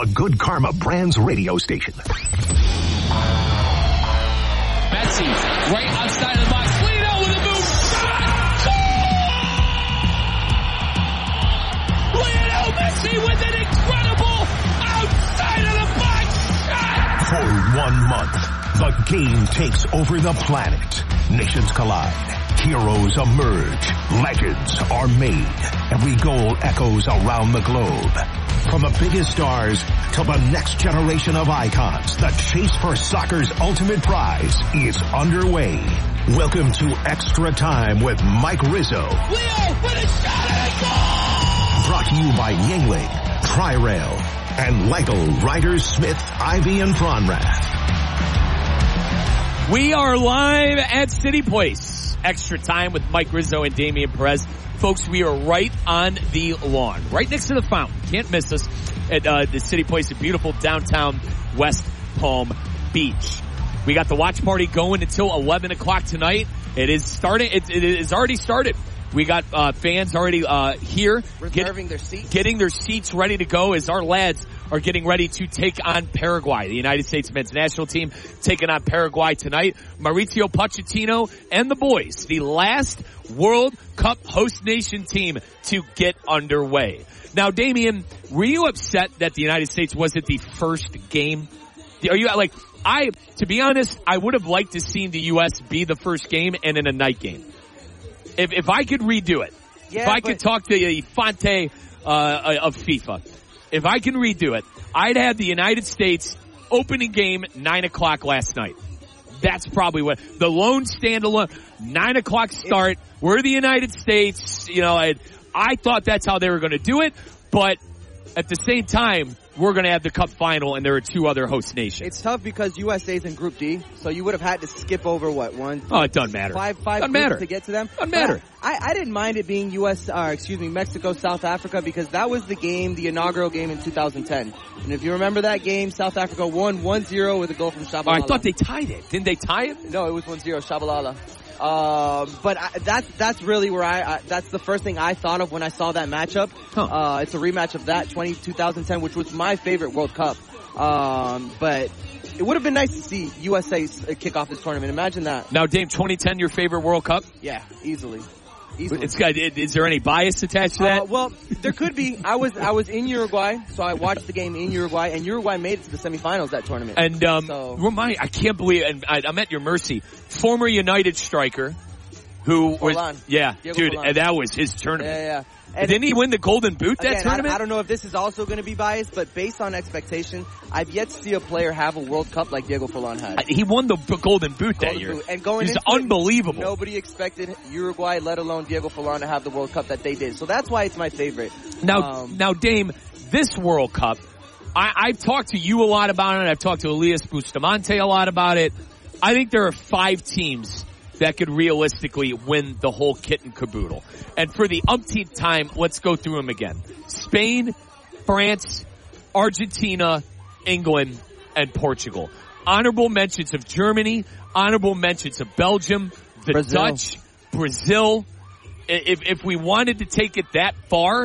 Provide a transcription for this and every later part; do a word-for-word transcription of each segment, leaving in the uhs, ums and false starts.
a Good Karma Brands radio station. Messi, right outside of the box. Lino with a move. Lionel Messi with an incredible outside of the box shot. For one month, the game takes over the planet. Nations collide. Heroes emerge. Legends are made. Every goal echoes around the globe. From the biggest stars to the next generation of icons, the chase for soccer's ultimate prize is underway. Welcome to Extra Time with Mike Rizzo. Leo with a shot and a goal! Brought to you by Yingling, Tri-Rail, and Lego Riders Smith, Ivy, and Fronrath. We are live at City Place. Extra Time with Mike Rizzo and Damian Perez. Folks, we are right on the lawn, right next to the fountain. Can't miss us at uh, the City Place, a beautiful downtown West Palm Beach. We got the watch party going until eleven o'clock tonight. It is starting. It, it is already started. We got uh, fans already uh, here, reserving get, their seats, getting their seats ready to go as our lads are getting ready to take on Paraguay. The United States men's national team taking on Paraguay tonight. Mauricio Pochettino and the boys, the last World Cup host nation team to get underway. Now, Damian, were you upset that the United States wasn't the first game? Are you like, I, to be honest, I would have liked to seen the U S be the first game and in a night game. If, if I could redo it, yeah, if I but- could talk to the Fonte, uh, of FIFA, if I can redo it, I'd have the United States opening game nine o'clock last night. That's probably what the lone standalone nine o'clock start. We're the United States. You know, I, I thought that's how they were going to do it, but at the same time, we're going to have the Cup final, and there are two other host nations. It's tough because U S A's in Group D, so you would have had to skip over what one? Oh, it doesn't matter. Five, five doesn't groups matter to get to them. Doesn't matter. I, I didn't mind it being U S, uh, excuse me, Mexico, South Africa, because that was the game, the inaugural game in two thousand ten. And if you remember that game, South Africa won one zero with a goal from Shabalala. Oh, I thought they tied it. Didn't they tie it? No, it was one zero, Shabalala. Um, but I, that's that's really where I, I that's the first thing I thought of when I saw that matchup. Huh. Uh, it's a rematch of that twenty, two thousand ten, which was my favorite World Cup. Um, but it would have been nice to see U S A kick off this tournament. Imagine that. Now, Dame, twenty ten, your favorite World Cup? Yeah, easily. Easily. It's got. Is there any bias attached to that? Uh, well, there could be. I was I was in Uruguay, so I watched the game in Uruguay, and Uruguay made it to the semifinals that tournament. And um, so. remind, I can't believe, and I, I'm at your mercy. Former United striker, who was, Forlan. yeah, Diego dude, Forlan. and that was his tournament. Yeah, yeah. And didn't he win the Golden Boot that again, tournament? I, I don't know if this is also going to be biased, but based on expectation, I've yet to see a player have a World Cup like Diego Forlan had. He won the B- Golden Boot that Golden year. Boot. And going He's into unbelievable. It, nobody expected Uruguay, let alone Diego Forlan, to have the World Cup that they did. So that's why it's my favorite. Now, um, now, Dame, this World Cup, I, I've talked to you a lot about it. I've talked to Elias Bustamante a lot about it. I think there are five teams that could realistically win the whole kit and caboodle. And for the umpteenth time, let's go through them again. Spain, France, Argentina, England, and Portugal. Honorable mentions of Germany, honorable mentions of Belgium, the Brazil. Dutch, Brazil. If, if we wanted to take it that far,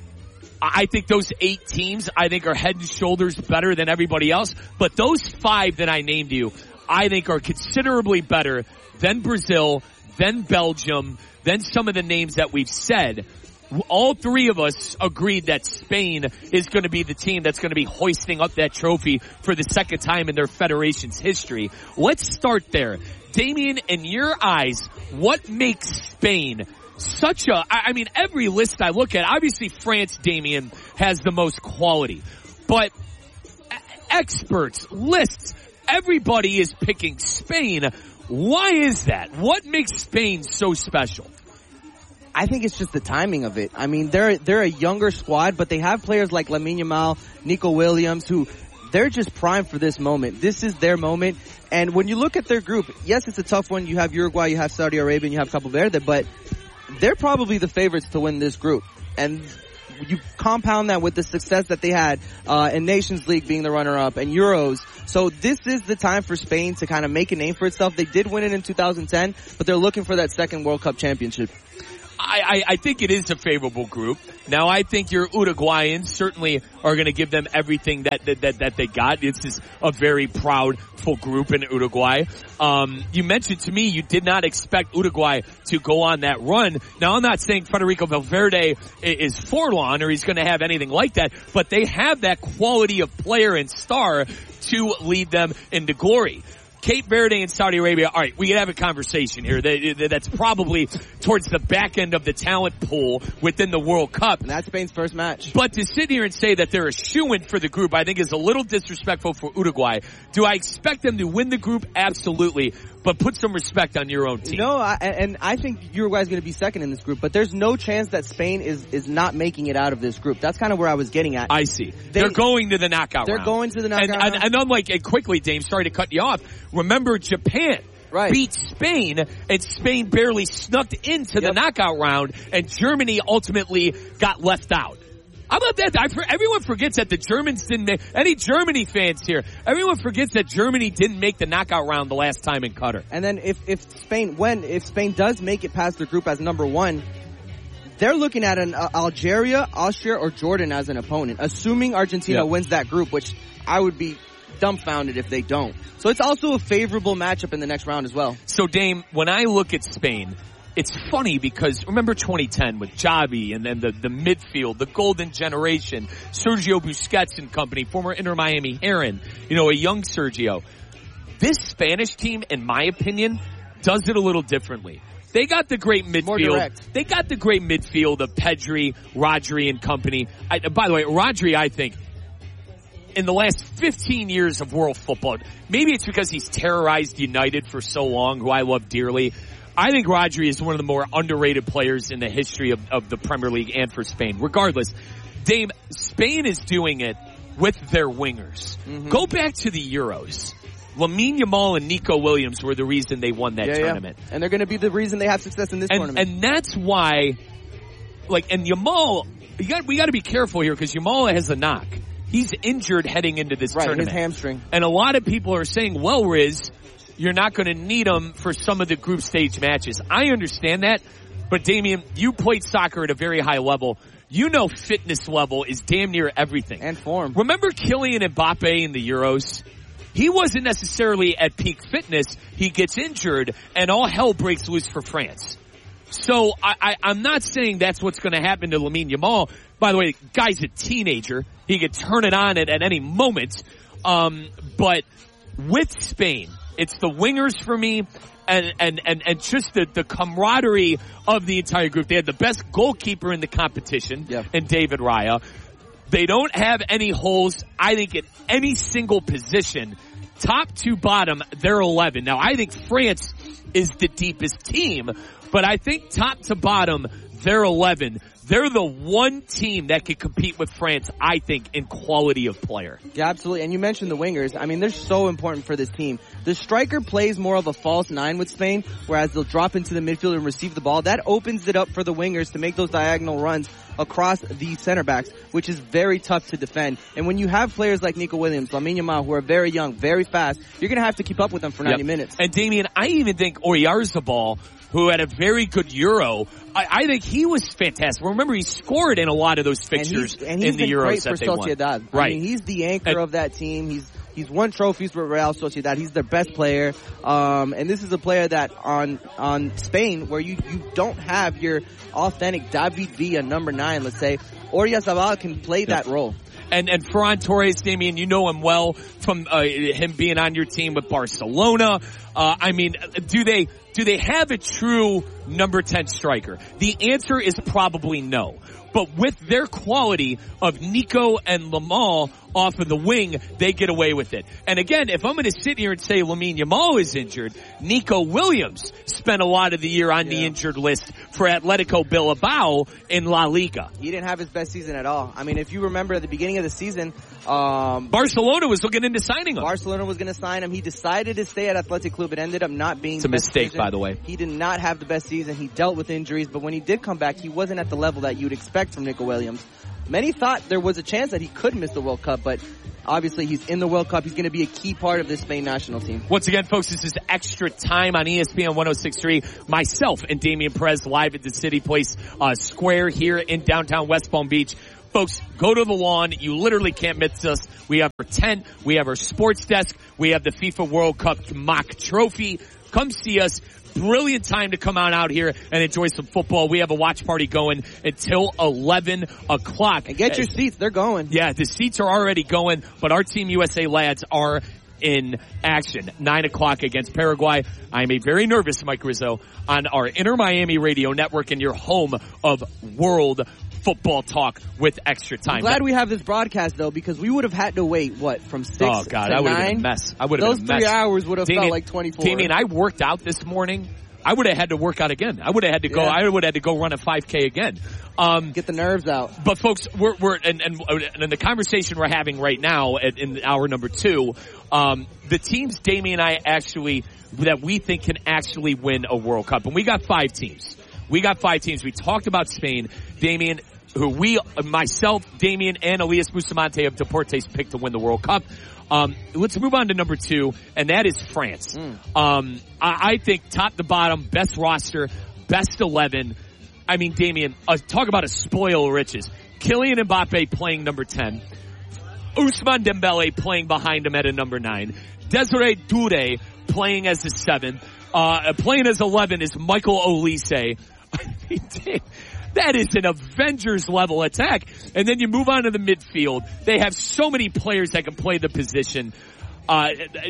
I think those eight teams, I think, are head and shoulders better than everybody else. But those five that I named you, I think are considerably better than Brazil, then Belgium, then some of the names that we've said. All three of us agreed that Spain is going to be the team that's going to be hoisting up that trophy for the second time in their federation's history. Let's start there. Damian, in your eyes, what makes Spain such a, I mean, every list I look at, obviously France, Damian, has the most quality. But experts, lists, everybody is picking Spain. Why is that? What makes Spain so special? I think it's just the timing of it. I mean, they're they're a younger squad, but they have players like Lamine Yamal, Nico Williams, who they're just primed for this moment. This is their moment. And when you look at their group, yes, it's a tough one. You have Uruguay, you have Saudi Arabia, and you have Cabo Verde, but they're probably the favorites to win this group. And you compound that with the success that they had uh in Nations League being the runner-up and Euros. So this is the time for Spain to kind of make a name for itself. They did win it in two thousand ten, but they're looking for that second World Cup championship. I, I, I think it is a favorable group. Now, I think your Uruguayans certainly are going to give them everything that, that, that, that they got. This is a very proudful group in Uruguay. Um, you mentioned to me you did not expect Uruguay to go on that run. Now, I'm not saying Federico Valverde is forlorn or he's going to have anything like that, but they have that quality of player and star to lead them into glory. Cape Verde and Saudi Arabia, all right, we can have a conversation here. That's probably towards the back end of the talent pool within the World Cup. And that's Spain's first match. But to sit here and say that they're a shoo-in for the group, I think is a little disrespectful for Uruguay. Do I expect them to win the group? Absolutely. But put some respect on your own team. No, I, and I think Uruguay is going to be second in this group, but there's no chance that Spain is, is not making it out of this group. That's kind of where I was getting at. I see. They, they're going to the knockout they're round. They're going to the knockout and, round. And, and unlike, and quickly, Dame, sorry to cut you off, remember Japan. Right. Beat Spain, and Spain barely snuck into yep. the knockout round, and Germany ultimately got left out. How about that? I, everyone forgets that the Germans didn't make, any Germany fans here, everyone forgets that Germany didn't make the knockout round the last time in Qatar. And then if, if Spain, when, if Spain does make it past their group as number one, they're looking at an uh, Algeria, Austria, or Jordan as an opponent, assuming Argentina yep. wins that group, which I would be dumbfounded if they don't. So it's also a favorable matchup in the next round as well. So Dame, when I look at Spain, it's funny because remember twenty ten with Xavi and then the, the midfield, the golden generation, Sergio Busquets and company, former Inter Miami Heron, you know, a young Sergio. This Spanish team, in my opinion, does it a little differently. They got the great midfield. More direct. They got the great midfield of Pedri, Rodri and company. I, by the way, Rodri, I think, in the last fifteen years of world football, maybe it's because he's terrorized United for so long, who I love dearly. I think Rodri is one of the more underrated players in the history of, of the Premier League and for Spain. Regardless, Dame, Spain is doing it with their wingers. Mm-hmm. Go back to the Euros. Lamine Yamal and Nico Williams were the reason they won that yeah, tournament. Yeah. And they're going to be the reason they have success in this and, tournament. And that's why, like, and Yamal, you got, we got to be careful here because Yamal has a knock. He's injured heading into this right, tournament. His hamstring. And a lot of people are saying, well, Riz, you're not going to need him for some of the group stage matches. I understand that, but Damian, you played soccer at a very high level. You know fitness level is damn near everything. And form. Remember Kylian Mbappe in the Euros? He wasn't necessarily at peak fitness. He gets injured, and all hell breaks loose for France. So I, I, I'm not saying that's what's going to happen to Lamine Yamal. By the way, the guy's a teenager. He could turn it on at, at any moment. Um, but with Spain, it's the wingers for me and, and, and, and just the, the camaraderie of the entire group. They had the best goalkeeper in the competition yep. in David Raya. They don't have any holes, I think, in any single position. Top to bottom, they're eleven. Now, I think France is the deepest team, but I think top to bottom, they're eleven. They're the one team that can compete with France, I think, in quality of player. Yeah, absolutely. And you mentioned the wingers. I mean, they're so important for this team. The striker plays more of a false nine with Spain, whereas they'll drop into the midfield and receive the ball. That opens it up for the wingers to make those diagonal runs across the center backs, which is very tough to defend. And when you have players like Nico Williams, Lamine Yamal, who are very young, very fast, you're going to have to keep up with them for ninety yep. minutes. And Damian, I even think Oyarzabal, who had a very good Euro, I, I think he was fantastic. Remember, he scored in a lot of those fixtures and he's, and he's in the been Euros great that for they Sociedad. won. Right. I mean, he's the anchor and, of that team. He's He's won trophies with Real Sociedad. He's their best player. Um, and this is a player that on, on Spain, where you, you don't have your authentic David Villa number nine, let's say, Oyarzabal can play that role. And, and Ferran Torres, Damian, you know him well from, uh, him being on your team with Barcelona. Uh, I mean, do they, do they have a true number ten striker? The answer is probably no. But with their quality of Nico and Lamal off of the wing, they get away with it. And again, if I'm going to sit here and say Lamine Yamal is injured, Nico Williams spent a lot of the year on yeah. the injured list for Atletico Bilbao in La Liga. He didn't have his best season at all. I mean, if you remember at the beginning of the season, um, Barcelona was looking into signing him. Barcelona was going to sign him. He decided to stay at Athletic Club. It ended up not being it's the a best mistake, season. by the way. He did not have the best season. He dealt with injuries, but when he did come back, he wasn't at the level that you'd expect from Nico Williams. many thought there was a chance that he could miss the World Cup, but obviously he's in the World Cup. He's going to be a key part of this Spain national team. Once again, folks, this is Extra Time on E S P N one oh six point three. Myself and Damian Perez live at the City Place uh, Square here in downtown West Palm Beach. Folks, go to the lawn. You literally can't miss us. We have our tent. We have our sports desk. We have the FIFA World Cup mock trophy. Come see us. Brilliant time to come on out here and enjoy some football. We have a watch party going until eleven o'clock. And get your seats. They're going. Yeah, the seats are already going, but our Team U S A lads are in action. Nine o'clock against Paraguay. I'm a very nervous Mike Rizzo on our Inter Miami Radio Network and your home of world football talk with Extra Time. I'm glad we have this broadcast though, because we would have had to wait, what, from six oh, God, to I would nine? have been a mess. I would have Those been a mess. three hours would have Damien, felt like twenty-four. Damien, I worked out this morning. I would have had to work out again. I would have had to go, yeah. I would have had to go run a five K again. Um, Get the nerves out. But folks, we're, we're, and, and, and the conversation we're having right now at, in hour number two, um, the teams Damien and I actually, that we think can actually win a World Cup. And we got five teams. We got five teams. We talked about Spain. Damien, who we, myself, Damien, and Elias Bustamante of Deportes picked to win the World Cup. Um, let's move on to number two, and that is France. Mm. Um, I, I think top to bottom, best roster, best eleven. I mean, Damien, uh, talk about a spoil of riches. Kylian Mbappe playing number ten. Ousmane Dembele playing behind him at a number nine. Desiree Doué playing as a seven. Uh, playing as eleven is Michael Olise. I mean, damn. That is an Avengers level attack. And then you move on to the midfield. They have so many players that can play the position. Uh,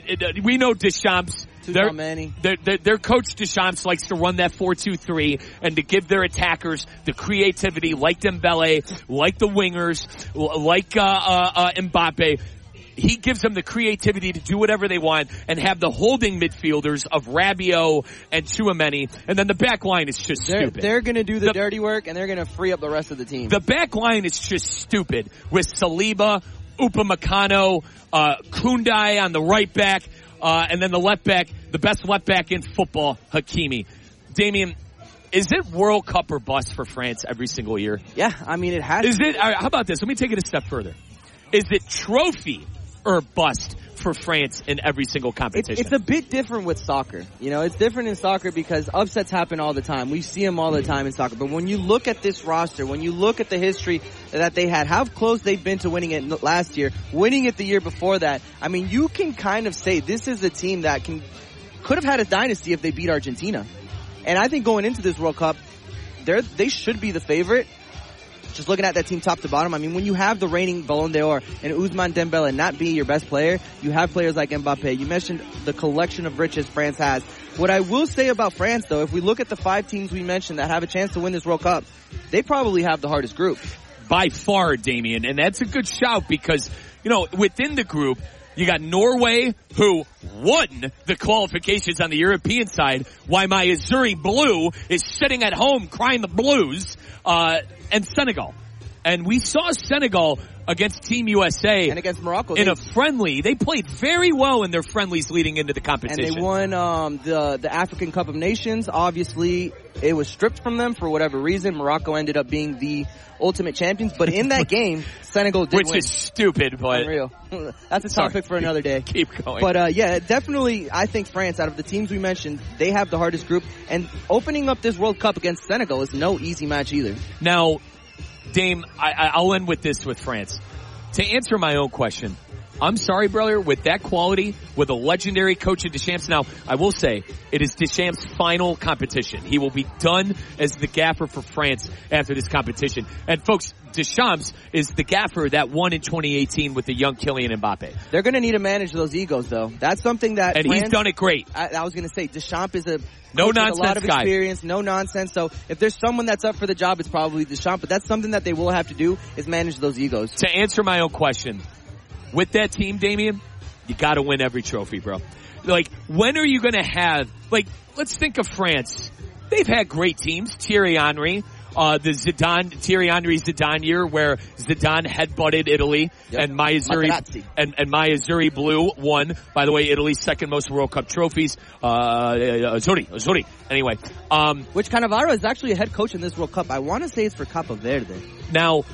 we know Deschamps. Their, their, their, their coach Deschamps likes to run that four two three and to give their attackers the creativity like Dembele, like the wingers, like, uh, uh, uh, Mbappe. He gives them the creativity to do whatever they want and have the holding midfielders of Rabiot and Tchouameni. And then the back line is just they're, stupid. They're going to do the, the dirty work, and they're going to free up the rest of the team. The back line is just stupid with Saliba, Upamecano, uh, Koundé on the right back, uh, and then the left back, the best left back in football, Hakimi. Damien, is it World Cup or bust for France every single year? Yeah, I mean, it has Is to. it, all right, how about this? Let me take it a step further. Is it trophy or bust for France in every single competition? It's, it's a bit different with soccer. You know, it's different in soccer because upsets happen all the time. We see them all the time in soccer. But when you look at this roster, when you look at the history that they had, how close they've been to winning it last year, winning it the year before that, I mean, you can kind of say this is a team that can could have had a dynasty if they beat Argentina. And I think going into this World Cup, they're, they should be the favorite. Just looking at that team top to bottom, I mean, when you have the reigning Ballon d'Or and Ousmane Dembele not be your best player, you have players like Mbappe. You mentioned the collection of riches France has. What I will say about France, though, if we look at the five teams we mentioned that have a chance to win this World Cup, they probably have the hardest group. By far, Damien, and that's a good shout because, you know, within the group, you got Norway, who won the qualifications on the European side, while my Azuri Blue is sitting at home crying the blues, uh, and Senegal. And we saw Senegal against Team U S A. And against Morocco. In they, a friendly. They played very well in their friendlies leading into the competition. And they won um, the, the African Cup of Nations. Obviously, it was stripped from them for whatever reason. Morocco ended up being the ultimate champions. But in that game, Senegal did Which win. is stupid, but... Unreal. That's a topic Sorry. for another day. Keep going. But, uh, yeah, definitely, I think France, out of the teams we mentioned, they have the hardest group. And opening up this World Cup against Senegal is no easy match either. Now, Dame, I, I'll end with this with France. To answer my own question, I'm sorry, brother, with that quality, with a legendary coach of Deschamps. Now, I will say, it is Deschamps' final competition. He will be done as the gaffer for France after this competition. And folks, Deschamps is the gaffer that won in twenty eighteen with the young Kylian Mbappe. They're going to need to manage those egos, though. That's something that And France, he's done it great. I, I was going to say, Deschamps is a No coach nonsense with a lot of guy. experience, no nonsense. So if there's someone that's up for the job, it's probably Deschamps. But that's something that they will have to do is manage those egos. To answer my own question, with that team, Damien, you got to win every trophy, bro. Like, when are you going to have, like, let's think of France. They've had great teams. Thierry Henry, uh, the Zidane, Thierry Henry Zidane year where Zidane headbutted Italy Yep. and Maizuri, and, and Maizuri Blue won, by the way, Italy's second most World Cup trophies. Uh, Azzurri, Azzurri. Anyway, um, Which Cannavaro is actually a head coach in this World Cup. I want to say it's for Capo Verde. now,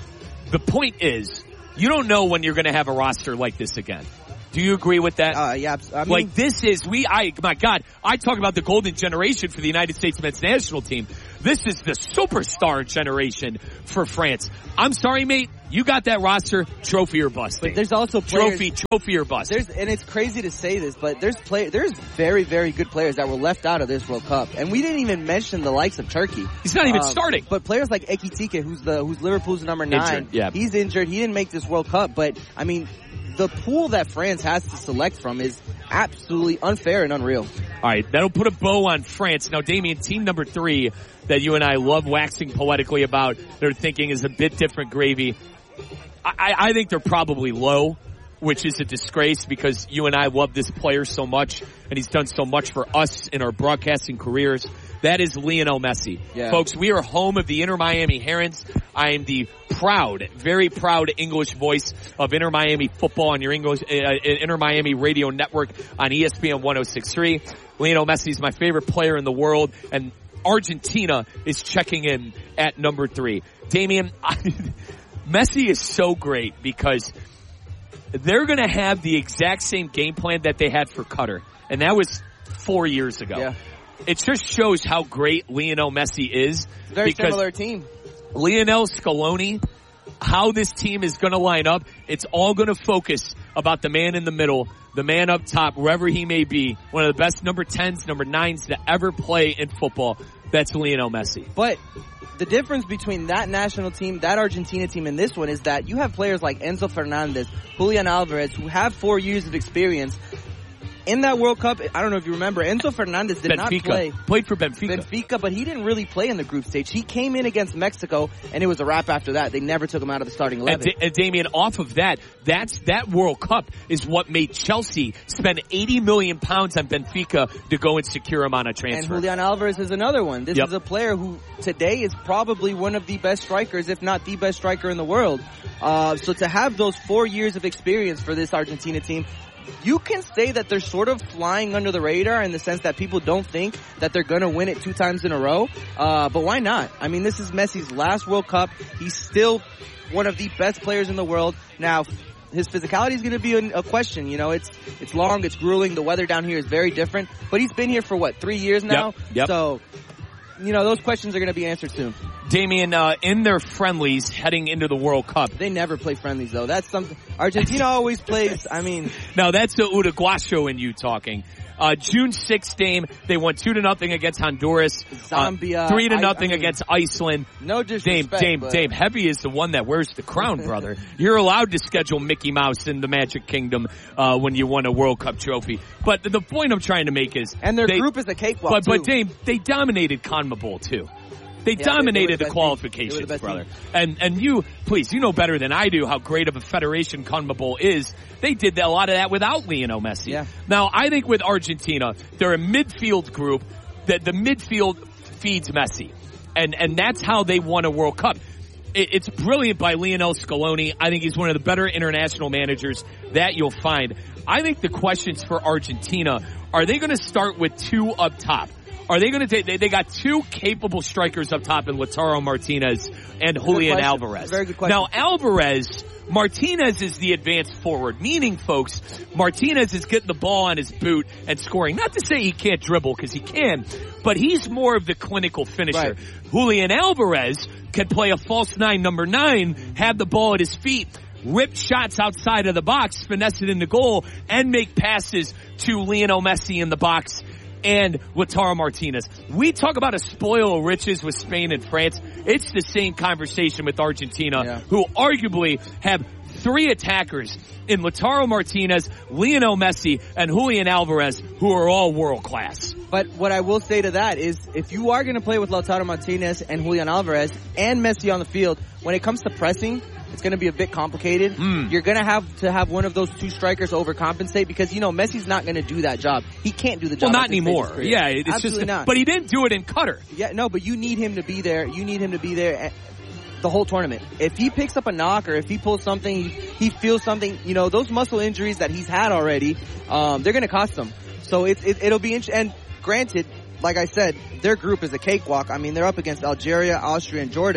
the point is, you don't know when you're going to have a roster like this again. Do you agree with that? Uh, yeah. I mean, like this is, we, I, my God, I talk about the golden generation for the United States men's national team. This is the superstar generation for France. I'm sorry, mate. You got that roster, trophy or bust. But there's also players, trophy, trophy or bust. There's, and it's crazy to say this, but there's play, there's very, very good players that were left out of this World Cup, and we didn't even mention the likes of Turkey. He's not even um, starting. But players like Ekitike, who's the who's Liverpool's number nine, injured, yeah. he's injured. He didn't make this World Cup, but I mean, the pool that France has to select from is absolutely unfair and unreal. All right, that'll put a bow on France. Now, Damien, team number three that you and I love waxing poetically about, they're thinking is a bit different gravy. I, I think they're probably low, which is a disgrace because you and I love this player so much, and he's done so much for us in our broadcasting careers. That is Lionel Messi. Yeah. Folks, we are home of the Inter Miami Herons. I am the proud, very proud English voice of Inter Miami football on your English, uh, Inter Miami radio network on E S P N one oh six point three. Lionel Messi is my favorite player in the world, and Argentina is checking in at number three. Damien, I, Messi is so great because they're going to have the exact same game plan that they had for Qatar, and that was four years ago. Yeah. It just shows how great Lionel Messi is. Very because similar team. Lionel Scaloni, how this team is going to line up, it's all going to focus about the man in the middle, the man up top, wherever he may be. One of the best number tens, number nines to ever play in football. That's Lionel Messi. But the difference between that national team, that Argentina team, and this one is that you have players like Enzo Fernandez, Julian Alvarez, who have four years of experience. In that World Cup, I don't know if you remember, Enzo Fernandez did Benfica. not play. Played for Benfica. Benfica, but he didn't really play in the group stage. He came in against Mexico, and it was a wrap after that. They never took him out of the starting eleven. And, da- and Damien, off of that, that's that World Cup is what made Chelsea spend eighty million pounds on Benfica to go and secure him on a transfer. And Julian Alvarez is another one. This Yep. is a player who today is probably one of the best strikers, if not the best striker in the world. Uh, so to have those four years of experience for this Argentina team, you can say that they're sort of flying under the radar in the sense that people don't think that they're going to win it two times in a row. Uh, but why not? I mean, this is Messi's last World Cup. He's still one of the best players in the world. Now, his physicality is going to be a, a question. You know, it's it's long, it's grueling. The weather down here is very different. But he's been here for, what, three years now? Yep, yep. So, you know, those questions are going to be answered soon. Damien, uh, in their friendlies heading into the World Cup. They never play friendlies, though. That's something. Argentina always plays, I mean. Now, that's the Uruguayo in you talking. Uh, June sixth game, they won two to nothing against Honduras. Zambia. Uh, three to I, nothing I mean, against Iceland. No disrespect. Dame, Dame, but... Dame, Heavy is the one that wears the crown, brother. You're allowed to schedule Mickey Mouse in the Magic Kingdom, uh, when you won a World Cup trophy. But the, the point I'm trying to make is. And their they, group is a cakewalk, But, too. but Dame, they dominated CONMEBOL too. They yeah, dominated they, they the, the qualifications, the brother. Team. And and you, please, you know better than I do how great of a federation CONMEBOL is. They did a lot of that without Lionel Messi. Yeah. Now, I think with Argentina, they're a midfield group that the midfield feeds Messi. And and that's how they won a World Cup. It, it's brilliant by Lionel Scaloni. I think he's one of the better international managers that you'll find. I think the questions for Argentina, are they going to start with two up top? Are they going to take, they, they got two capable strikers up top in Lautaro Martinez and Julian Alvarez. Very good question. Now, Alvarez, Martinez is the advanced forward, meaning, folks, Martinez is getting the ball on his boot and scoring. Not to say he can't dribble, because he can, but he's more of the clinical finisher. Right. Julian Alvarez can play a false nine, number nine, have the ball at his feet, rip shots outside of the box, finesse it in the goal, and make passes to Lionel Messi in the box and Lautaro Martinez. We talk about a spoil of riches with Spain and France. It's the same conversation with Argentina, yeah. who arguably have three attackers in Lautaro Martinez, Lionel Messi, and Julian Alvarez, who are all world class. But what I will say to that is, if you are going to play with Lautaro Martinez and Julian Alvarez and Messi on the field, when it comes to pressing, it's going to be a bit complicated. Mm. You're going to have to have one of those two strikers overcompensate because, you know, Messi's not going to do that job. He can't do the job. Well, not anymore. Yeah, it's Absolutely just, not. But he didn't do it in Qatar. Yeah, no, but you need him to be there. You need him to be there the whole tournament. If he picks up a knock or if he pulls something, he, he feels something, you know, those muscle injuries that he's had already, um, they're going to cost him. So it, it, it'll be interesting. And granted, like I said, their group is a cakewalk. I mean, they're up against Algeria, Austria, and Jordan. So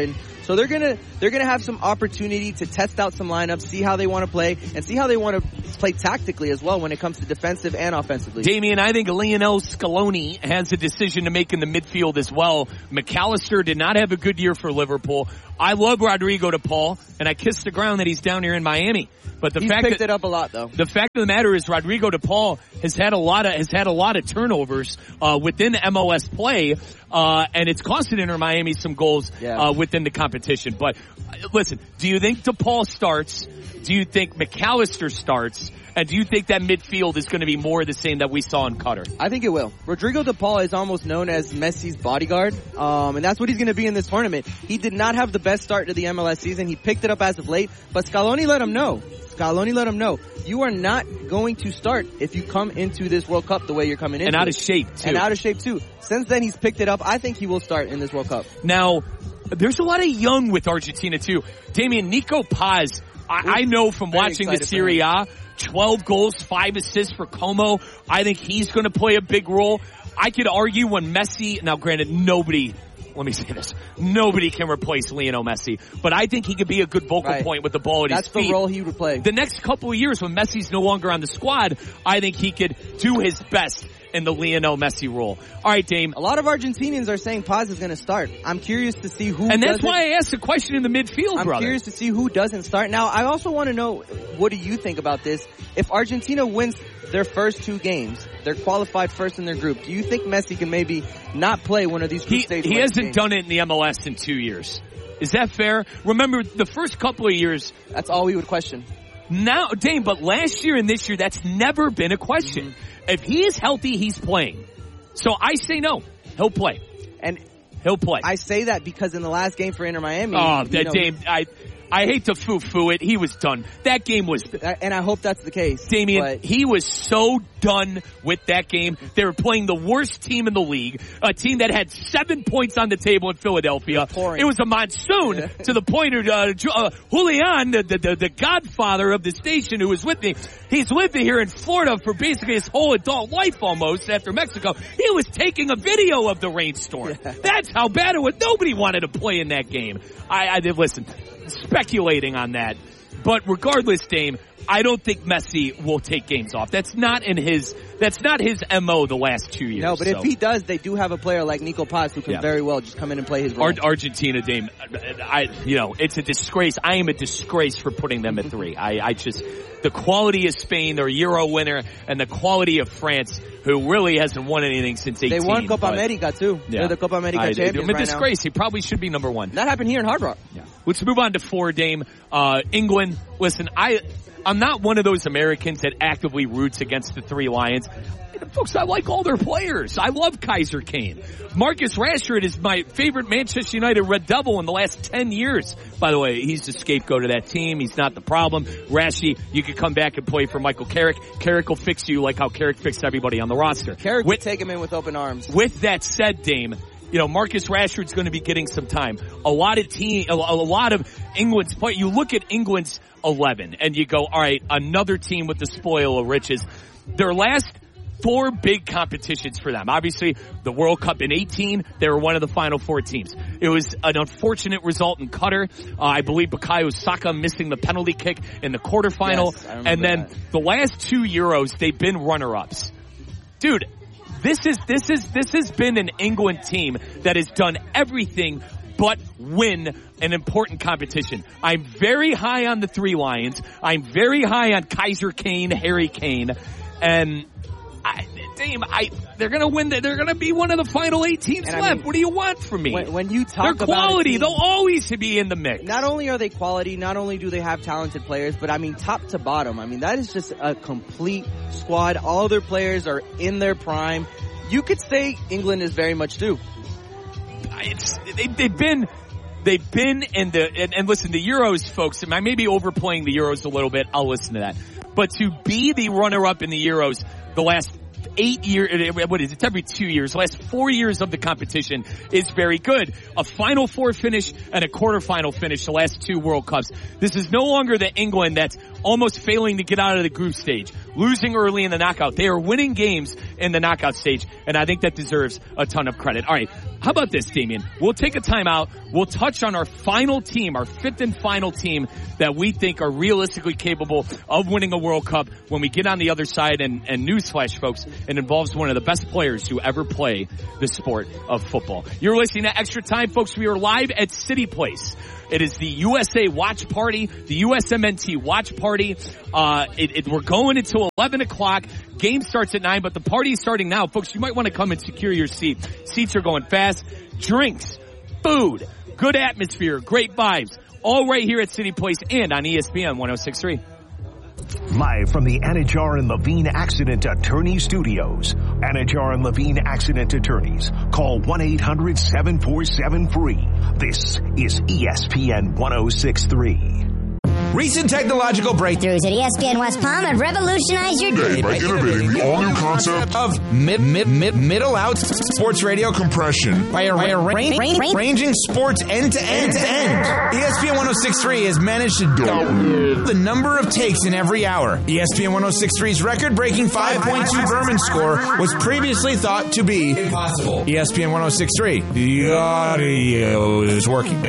So they're gonna they're gonna have some opportunity to test out some lineups, see how they want to play, and see how they want to play tactically as well when it comes to defensive and offensively. Damian, I think Lionel Scaloni has a decision to make in the midfield as well. McAllister did not have a good year for Liverpool. I love Rodrigo DePaul, and I kiss the ground that he's down here in Miami. But the He's fact picked that, it up a lot, though. The fact of the matter is, Rodrigo DePaul has had a lot of has had a lot of turnovers uh, within M L S play, uh, and it's costed Inter Miami some goals yeah. uh, within the competition. But uh, listen, do you think DePaul starts? Do you think McAllister starts? And do you think that midfield is going to be more of the same that we saw in Qatar? I think it will. Rodrigo DePaul is almost known as Messi's bodyguard, um, and that's what he's going to be in this tournament. He did not have the best start to the M L S season. He picked it up as of late, but Scaloni let him know. Scaloni let him know. You are not going to start if you come into this World Cup the way you're coming in. And out of shape, too. And out of shape, too. Since then, he's picked it up. I think he will start in this World Cup. Now, there's a lot of young with Argentina, too. Damian, Nico Paz, I, I know from Very watching the excited for Serie him. A, twelve goals, five assists for Como. I think he's going to play a big role. I could argue when Messi, now granted, nobody, let me say this, nobody can replace Lionel Messi, but I think he could be a good vocal Right. point with the ball at That's his feet. the role he would play. The next couple of years when Messi's no longer on the squad, I think he could do his best in the Lionel Messi role. All right, Dame. A lot of Argentinians are saying Paz is going to start. I'm curious to see who And that's doesn't. why I asked the question in the midfield, I'm brother. curious to see who doesn't start. Now, I also want to know, what do you think about this? If Argentina wins their first two games, they're qualified first in their group, do you think Messi can maybe not play one of these group He, stage he games? hasn't done it in the M L S in two years. Is that fair? Remember, the first couple of years, That's all we would question. now, Dame, but last year and this year, that's never been a question. Mm-hmm. If he is healthy, he's playing. So I say no. He'll play. And He'll play. I say that because in the last game for Inter Miami, oh, you that know, Dame, I, I hate to foo-foo it. He was done. That game was... and I hope that's the case. Damian, but he was so done with that game. They were playing the worst team in the league, a team that had seven points on the table in Philadelphia. Pouring. It was a monsoon Yeah. to the point of uh, Ju- uh, Julian, the, the, the godfather of the station who was with me. He's lived here in Florida for basically his whole adult life almost after Mexico. He was taking a video of the rainstorm. Yeah. That's how bad it was. Nobody wanted to play in that game. I, I did listen, speculating on that. But regardless, Dame, I don't think Messi will take games off. That's not in his, that's not his M O the last two years. no, but so. if he does, they do have a player like Nico Paz who can Yeah. very well just come in and play his role. Ar- Argentina, Dame, I, you know, it's a disgrace. I am a disgrace for putting them at three. I, I just, the quality of Spain, their Euro winner, and the quality of France, who really hasn't won anything since eighteen. They won Copa but, America too. Yeah. They're the Copa America I, champions I'm a right disgrace. He probably should be number one. now. That happened here in Hard Rock. Yeah. Let's move on to four, Dame. Uh, England. Listen, I, I'm not one of those Americans that actively roots against the three Lions. Folks, I like all their players. I love Kaiser Kane. Marcus Rashford is my favorite Manchester United Red Devil in the last ten years. By the way, he's the scapegoat of that team. He's not the problem. Rashy, you could come back and play for Michael Carrick. Carrick will fix you like how Carrick fixed everybody on the roster. Carrick with, would take him in with open arms. with that said, Dame, you know, Marcus Rashford's going to be getting some time. A lot of team, a, a lot of England's play. You look at England's eleven and you go, all right, another team with the spoil of riches. Their last four big competitions for them. Obviously, the World Cup in eighteen, they were one of the final four teams. It was an unfortunate result in Qatar. Uh, I believe Bukayo Saka missing the penalty kick in the quarterfinal. Yes, I remember and then that. the last two Euros, they've been runner-ups. Dude, this is, this is, this has been an England team that has done everything but win an important competition. I'm very high on the three Lions. I'm very high on Kaiser Kane, Harry Kane, and I, Dame, I, they're gonna win. The, they're gonna be one of the final eight teams And I left. mean, what do you want from me? When, when you talk They're about quality. a team, They'll always be in the mix. not only are they quality, not only do they have talented players, but I mean top to bottom. I mean that is just a complete squad. All their players are in their prime. You could say England is very much too. It's, they, they've been, they've been in the, and, and listen, the Euros, folks, I may be overplaying the Euros a little bit. I'll listen to that. But to be the runner-up in the Euros the last eight years, what is it, it's every two years, the last four years of the competition is very good. A Final Four finish and a quarterfinal finish the last two World Cups. This is no longer the England that's almost failing to get out of the group stage. losing early in the knockout. They are winning games in the knockout stage, and I think that deserves a ton of credit. All right, how about this, Damian? We'll take a timeout. We'll touch on our final team, our fifth and final team that we think are realistically capable of winning a World Cup when we get on the other side. And, and newsflash, folks, it involves one of the best players to ever play the sport of football. You're listening to Extra Time, folks. We are live at City Place. It is the U S A watch party, the U S M N T watch party. Uh, it, it, we're going until eleven o'clock. Game starts at nine, but the party is starting now. Folks, you might want to come and secure your seat. Seats are going fast. Drinks, food, good atmosphere, great vibes. All right here at City Place and on E S P N one oh six point three. Live from the Anajar and Levine Accident Attorney Studios. Anajar and Levine Accident Attorneys. Call one eight hundred seven four seven free. This is E S P N one oh six point three. Recent technological breakthroughs at E S P N West Palm have revolutionized your day by innovating the all-new concept of mid, mid, mid, middle out sports radio compression by, by arranging sports end to end to end. E S P N one oh six point three has managed to double the number of takes in every hour. E S P N one oh six point three's record-breaking five point two Berman score was previously thought to be impossible. E S P N one oh six point three, the audio is working.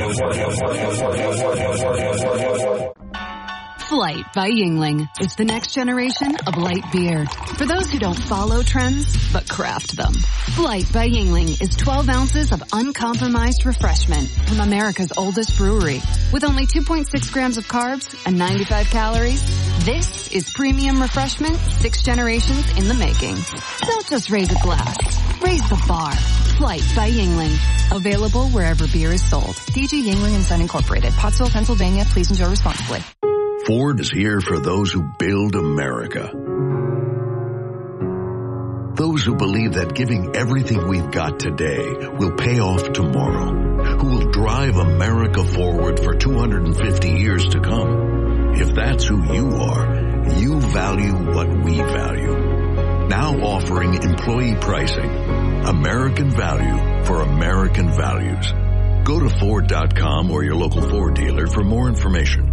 Flight by Yuengling is the next generation of light beer. For those who don't follow trends, but craft them. Flight by Yuengling is twelve ounces of uncompromised refreshment from America's oldest brewery. With only two point six grams of carbs and ninety-five calories, this is premium refreshment six generations in the making. Don't just raise a glass, raise the bar. Flight by Yuengling. Available wherever beer is sold. D G Yuengling and Son Incorporated. Pottsville, Pennsylvania. Please enjoy responsibly. Ford is here for those who build America. Those who believe that giving everything we've got today will pay off tomorrow. Who will drive America forward for two hundred fifty years to come. If that's who you are, you value what we value. Now offering employee pricing. American value for American values. Go to Ford dot com or your local Ford dealer for more information.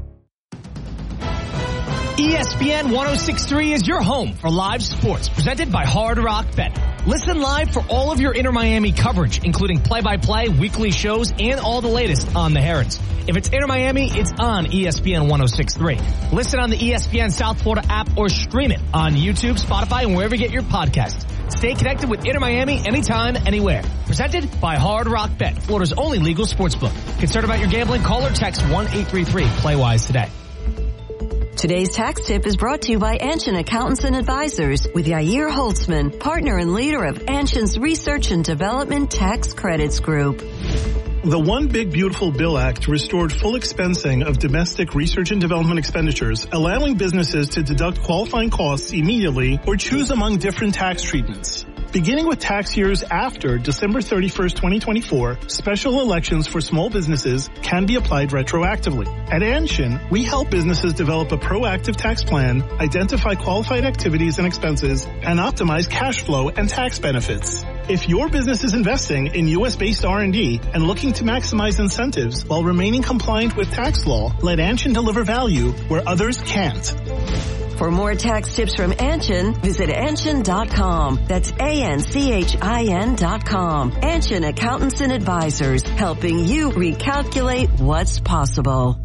E S P N one oh six point three is your home for live sports, presented by Hard Rock Bet. Listen live for all of your Inter Miami coverage, including play-by-play, weekly shows, and all the latest on the Herons. If it's Inter Miami, it's on E S P N one oh six point three. Listen on the E S P N South Florida app or stream it on YouTube, Spotify, and wherever you get your podcasts. Stay connected with Inter Miami anytime, anywhere. Presented by Hard Rock Bet, Florida's only legal sportsbook. Concerned about your gambling? Call or text one eight three three play wise today. Today's tax tip is brought to you by Anshin Accountants and Advisors with Yair Holtzman, partner and leader of Anshin's Research and Development Tax Credits Group. The One Big Beautiful Bill Act restored full expensing of domestic research and development expenditures, allowing businesses to deduct qualifying costs immediately or choose among different tax treatments. Beginning with tax years after December thirty-first, twenty twenty-four, special elections for small businesses can be applied retroactively. At Anshin, we help businesses develop a proactive tax plan, identify qualified activities and expenses, and optimize cash flow and tax benefits. If your business is investing in U S-based R and D and looking to maximize incentives while remaining compliant with tax law, let Anshin deliver value where others can't. For more tax tips from Anshin, visit Anshin dot com. That's A N C H I N dot com. Anshin Accountants and Advisors, helping you recalculate what's possible.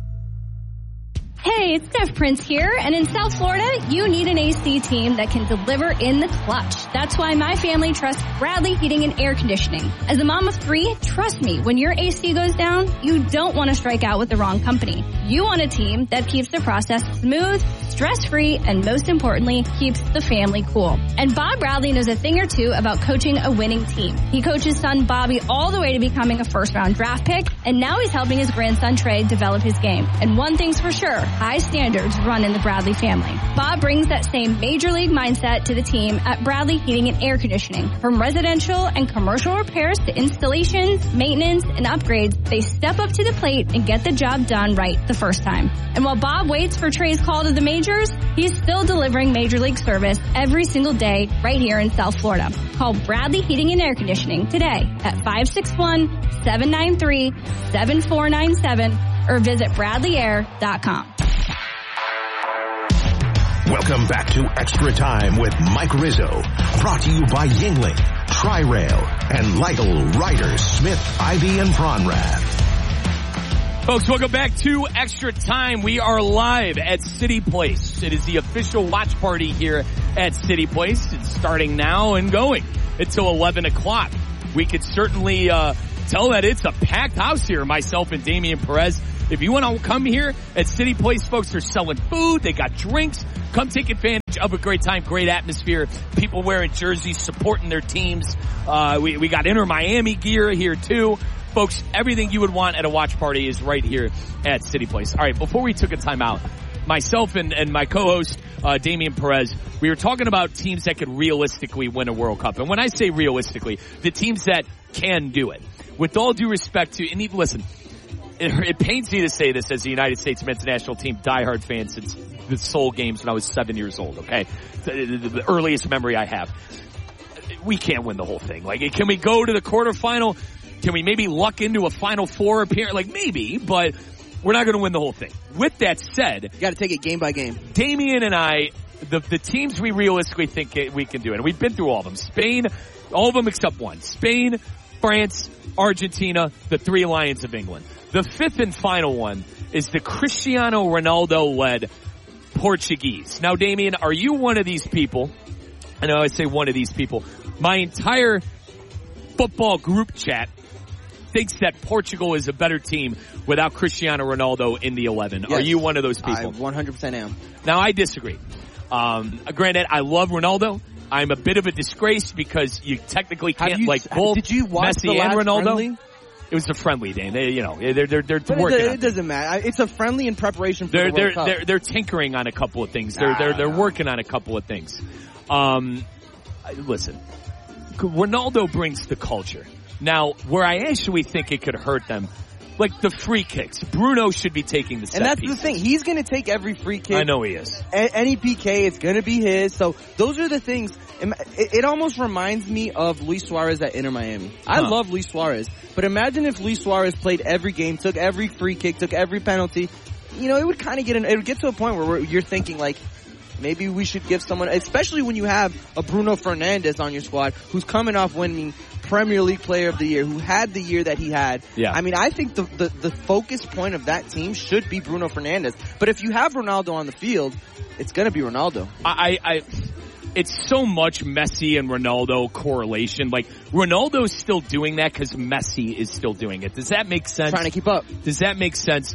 Hey, it's Steph Prince here, and in South Florida, you need an A C team that can deliver in the clutch. That's why my family trusts Bradley Heating and Air Conditioning. As a mom of three, trust me, when your A C goes down, you don't want to strike out with the wrong company. You want a team that keeps the process smooth, stress-free, and most importantly, keeps the family cool. And Bob Bradley knows a thing or two about coaching a winning team. He coached his son Bobby all the way to becoming a first-round draft pick, and now he's helping his grandson Trey develop his game. And one thing's for sure, high standards run in the Bradley family. Bob brings that same major league mindset to the team at Bradley Heating and Air Conditioning. From residential and commercial repairs to installations, maintenance, and upgrades, they step up to the plate and get the job done right the first time. And while Bob waits for Trey's call to the majors, he's still delivering major league service every single day right here in South Florida. Call Bradley Heating and Air Conditioning today at five six one, seven nine three, seven four nine seven or visit bradley air dot com. Welcome back to Extra Time with Mike Rizzo. Brought to you by Yingling, Tri-Rail, and Lytle, Ryder, Smith, Ivy, and Bronrath. Folks, welcome back to Extra Time. We are live at City Place. It is the official watch party here at City Place. It's starting now and going until eleven o'clock. We could certainly uh tell that it's a packed house here, myself and Damian Perez. If you want to come here at City Place, folks, they're selling food, they got drinks. Come take advantage of a great time, great atmosphere. People wearing jerseys, supporting their teams. Uh, we, we got Inter Miami gear here too. Folks, everything you would want at a watch party is right here at City Place. All right, before we took a time out, myself and, and my co-host, uh, Damian Perez, we were talking about teams that could realistically win a World Cup. And when I say realistically, the teams that can do it. With all due respect to, and even, listen, it, it pains me to say this as a United States men's national team diehard fan since the Seoul games when I was seven years old, okay? The, the, the earliest memory I have. We can't win the whole thing. Like, can we go to the quarterfinal? Can we maybe luck into a Final Four appearance? Like, maybe, but we're not going to win the whole thing. With that said, you got to take it game by game. Damian and I, the the teams we realistically think we can do it, and we've been through all of them. Spain, all of them except one. Spain, France, Argentina, the three Lions of England. The fifth and final one is the Cristiano Ronaldo-led Portuguese. Now, Damian, are you one of these people? I know I say one of these people. My entire football group chat thinks that Portugal is a better team without Cristiano Ronaldo in the eleven. Yes, are you one of those people? I one hundred percent am. Now, I disagree. Um, granted, I love Ronaldo. I'm a bit of a disgrace because you technically can't you, like both did you watch Messi the last and Ronaldo. Friendly? It was a friendly game. They, you know, they're they're they're but working. It, on it doesn't matter. It's a friendly in preparation for they're, the World they're, Cup. They're they're tinkering on a couple of things. They're ah. they're they're working on a couple of things. Um, listen, Ronaldo brings the culture. Now, where I actually think it could hurt them, like the free kicks. Bruno should be taking the set And that's pieces. the thing. He's going to take every free kick. I know he is. A- any P K, it's going to be his. So those are the things. It, it almost reminds me of Luis Suarez at Inter Miami. I huh. love Luis Suarez. But imagine if Luis Suarez played every game, took every free kick, took every penalty. You know, it would kind of get, an, it would get to a point where you're thinking like, maybe we should give someone, especially when you have a Bruno Fernandes on your squad who's coming off winning Premier League Player of the Year, who had the year that he had. Yeah. I mean, I think the, the, the focus point of that team should be Bruno Fernandes. But if you have Ronaldo on the field, it's going to be Ronaldo. I, I, it's so much Messi and Ronaldo correlation. Like, Ronaldo's still doing that because Messi is still doing it. Does that make sense? Trying to keep up. Does that make sense?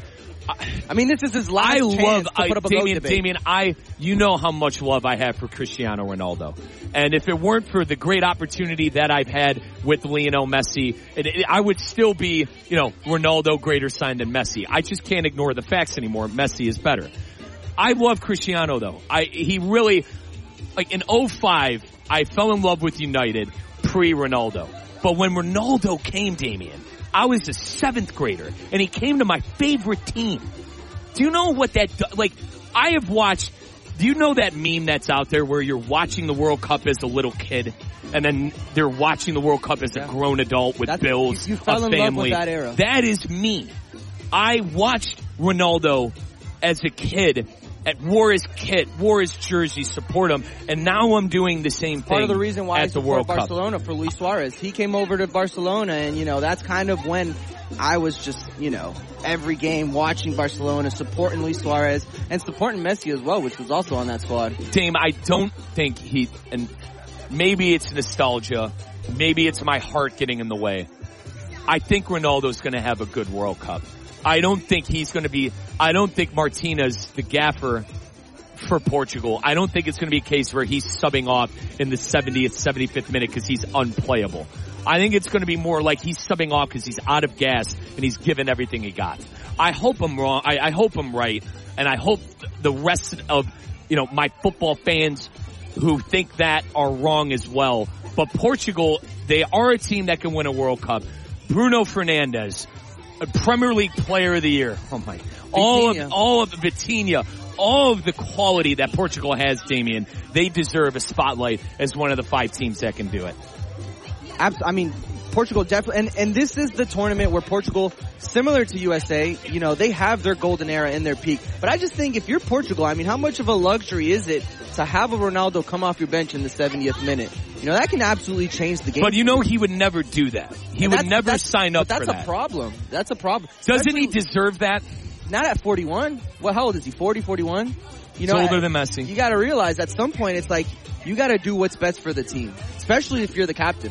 I mean, this is his last I chance love, to I, put up a Damian, goat debate. Damian, I, you know how much love I have for Cristiano Ronaldo. And if it weren't for the great opportunity that I've had with Lionel Messi, it, it, I would still be, you know, Ronaldo greater sign than Messi. I just can't ignore the facts anymore. Messi is better. I love Cristiano though. I, he really, like in oh five, I fell in love with United pre-Ronaldo. But when Ronaldo came, Damian, I was a seventh grader and he came to my favorite team. Do you know what that, like, I have watched, do you know that meme that's out there where you're watching the World Cup as a little kid and then they're watching the World Cup as a grown adult with that's, bills, you, you fell a in family. love with that era. That is me. I watched Ronaldo as a kid, at wore his kit, wore his jersey, support him, and now I'm doing the same thing. Part of the reason why at I the support World Barcelona Cup. for Luis Suarez. He came over to Barcelona, and you know that's kind of when I was just, you know, every game watching Barcelona, supporting Luis Suarez, and supporting Messi as well, which was also on that squad. Dame, I don't think he, and maybe it's nostalgia, maybe it's my heart getting in the way. I think Ronaldo's going to have a good World Cup. I don't think he's going to be, I don't think Martinez, the gaffer for Portugal, I don't think it's going to be a case where he's subbing off in the seventieth, seventy-fifth minute because he's unplayable. I think it's going to be more like he's subbing off because he's out of gas and he's given everything he got. I hope I'm wrong. I, I hope I'm right. And I hope the rest of, you know, my football fans who think that are wrong as well. But Portugal, they are a team that can win a World Cup. Bruno Fernandes, a Premier League Player of the Year. Oh my! All of all of Vitinha, all of the quality that Portugal has, Damian, they deserve a spotlight as one of the five teams that can do it. I mean, Portugal definitely, and, and this is the tournament where Portugal, similar to U S A, you know, they have their golden era in their peak. But I just think if you're Portugal, I mean, how much of a luxury is it to have a Ronaldo come off your bench in the seventieth minute? You know, that can absolutely change the game. But you know he would never do that. He and would never sign up but for that. that. That's a problem. That's a problem. Doesn't he deserve that? Not at forty-one. Well, how old is he? forty, forty-one? You know, He's older than Messi. You gotta realize at some point it's like, you gotta do what's best for the team. Especially if you're the captain.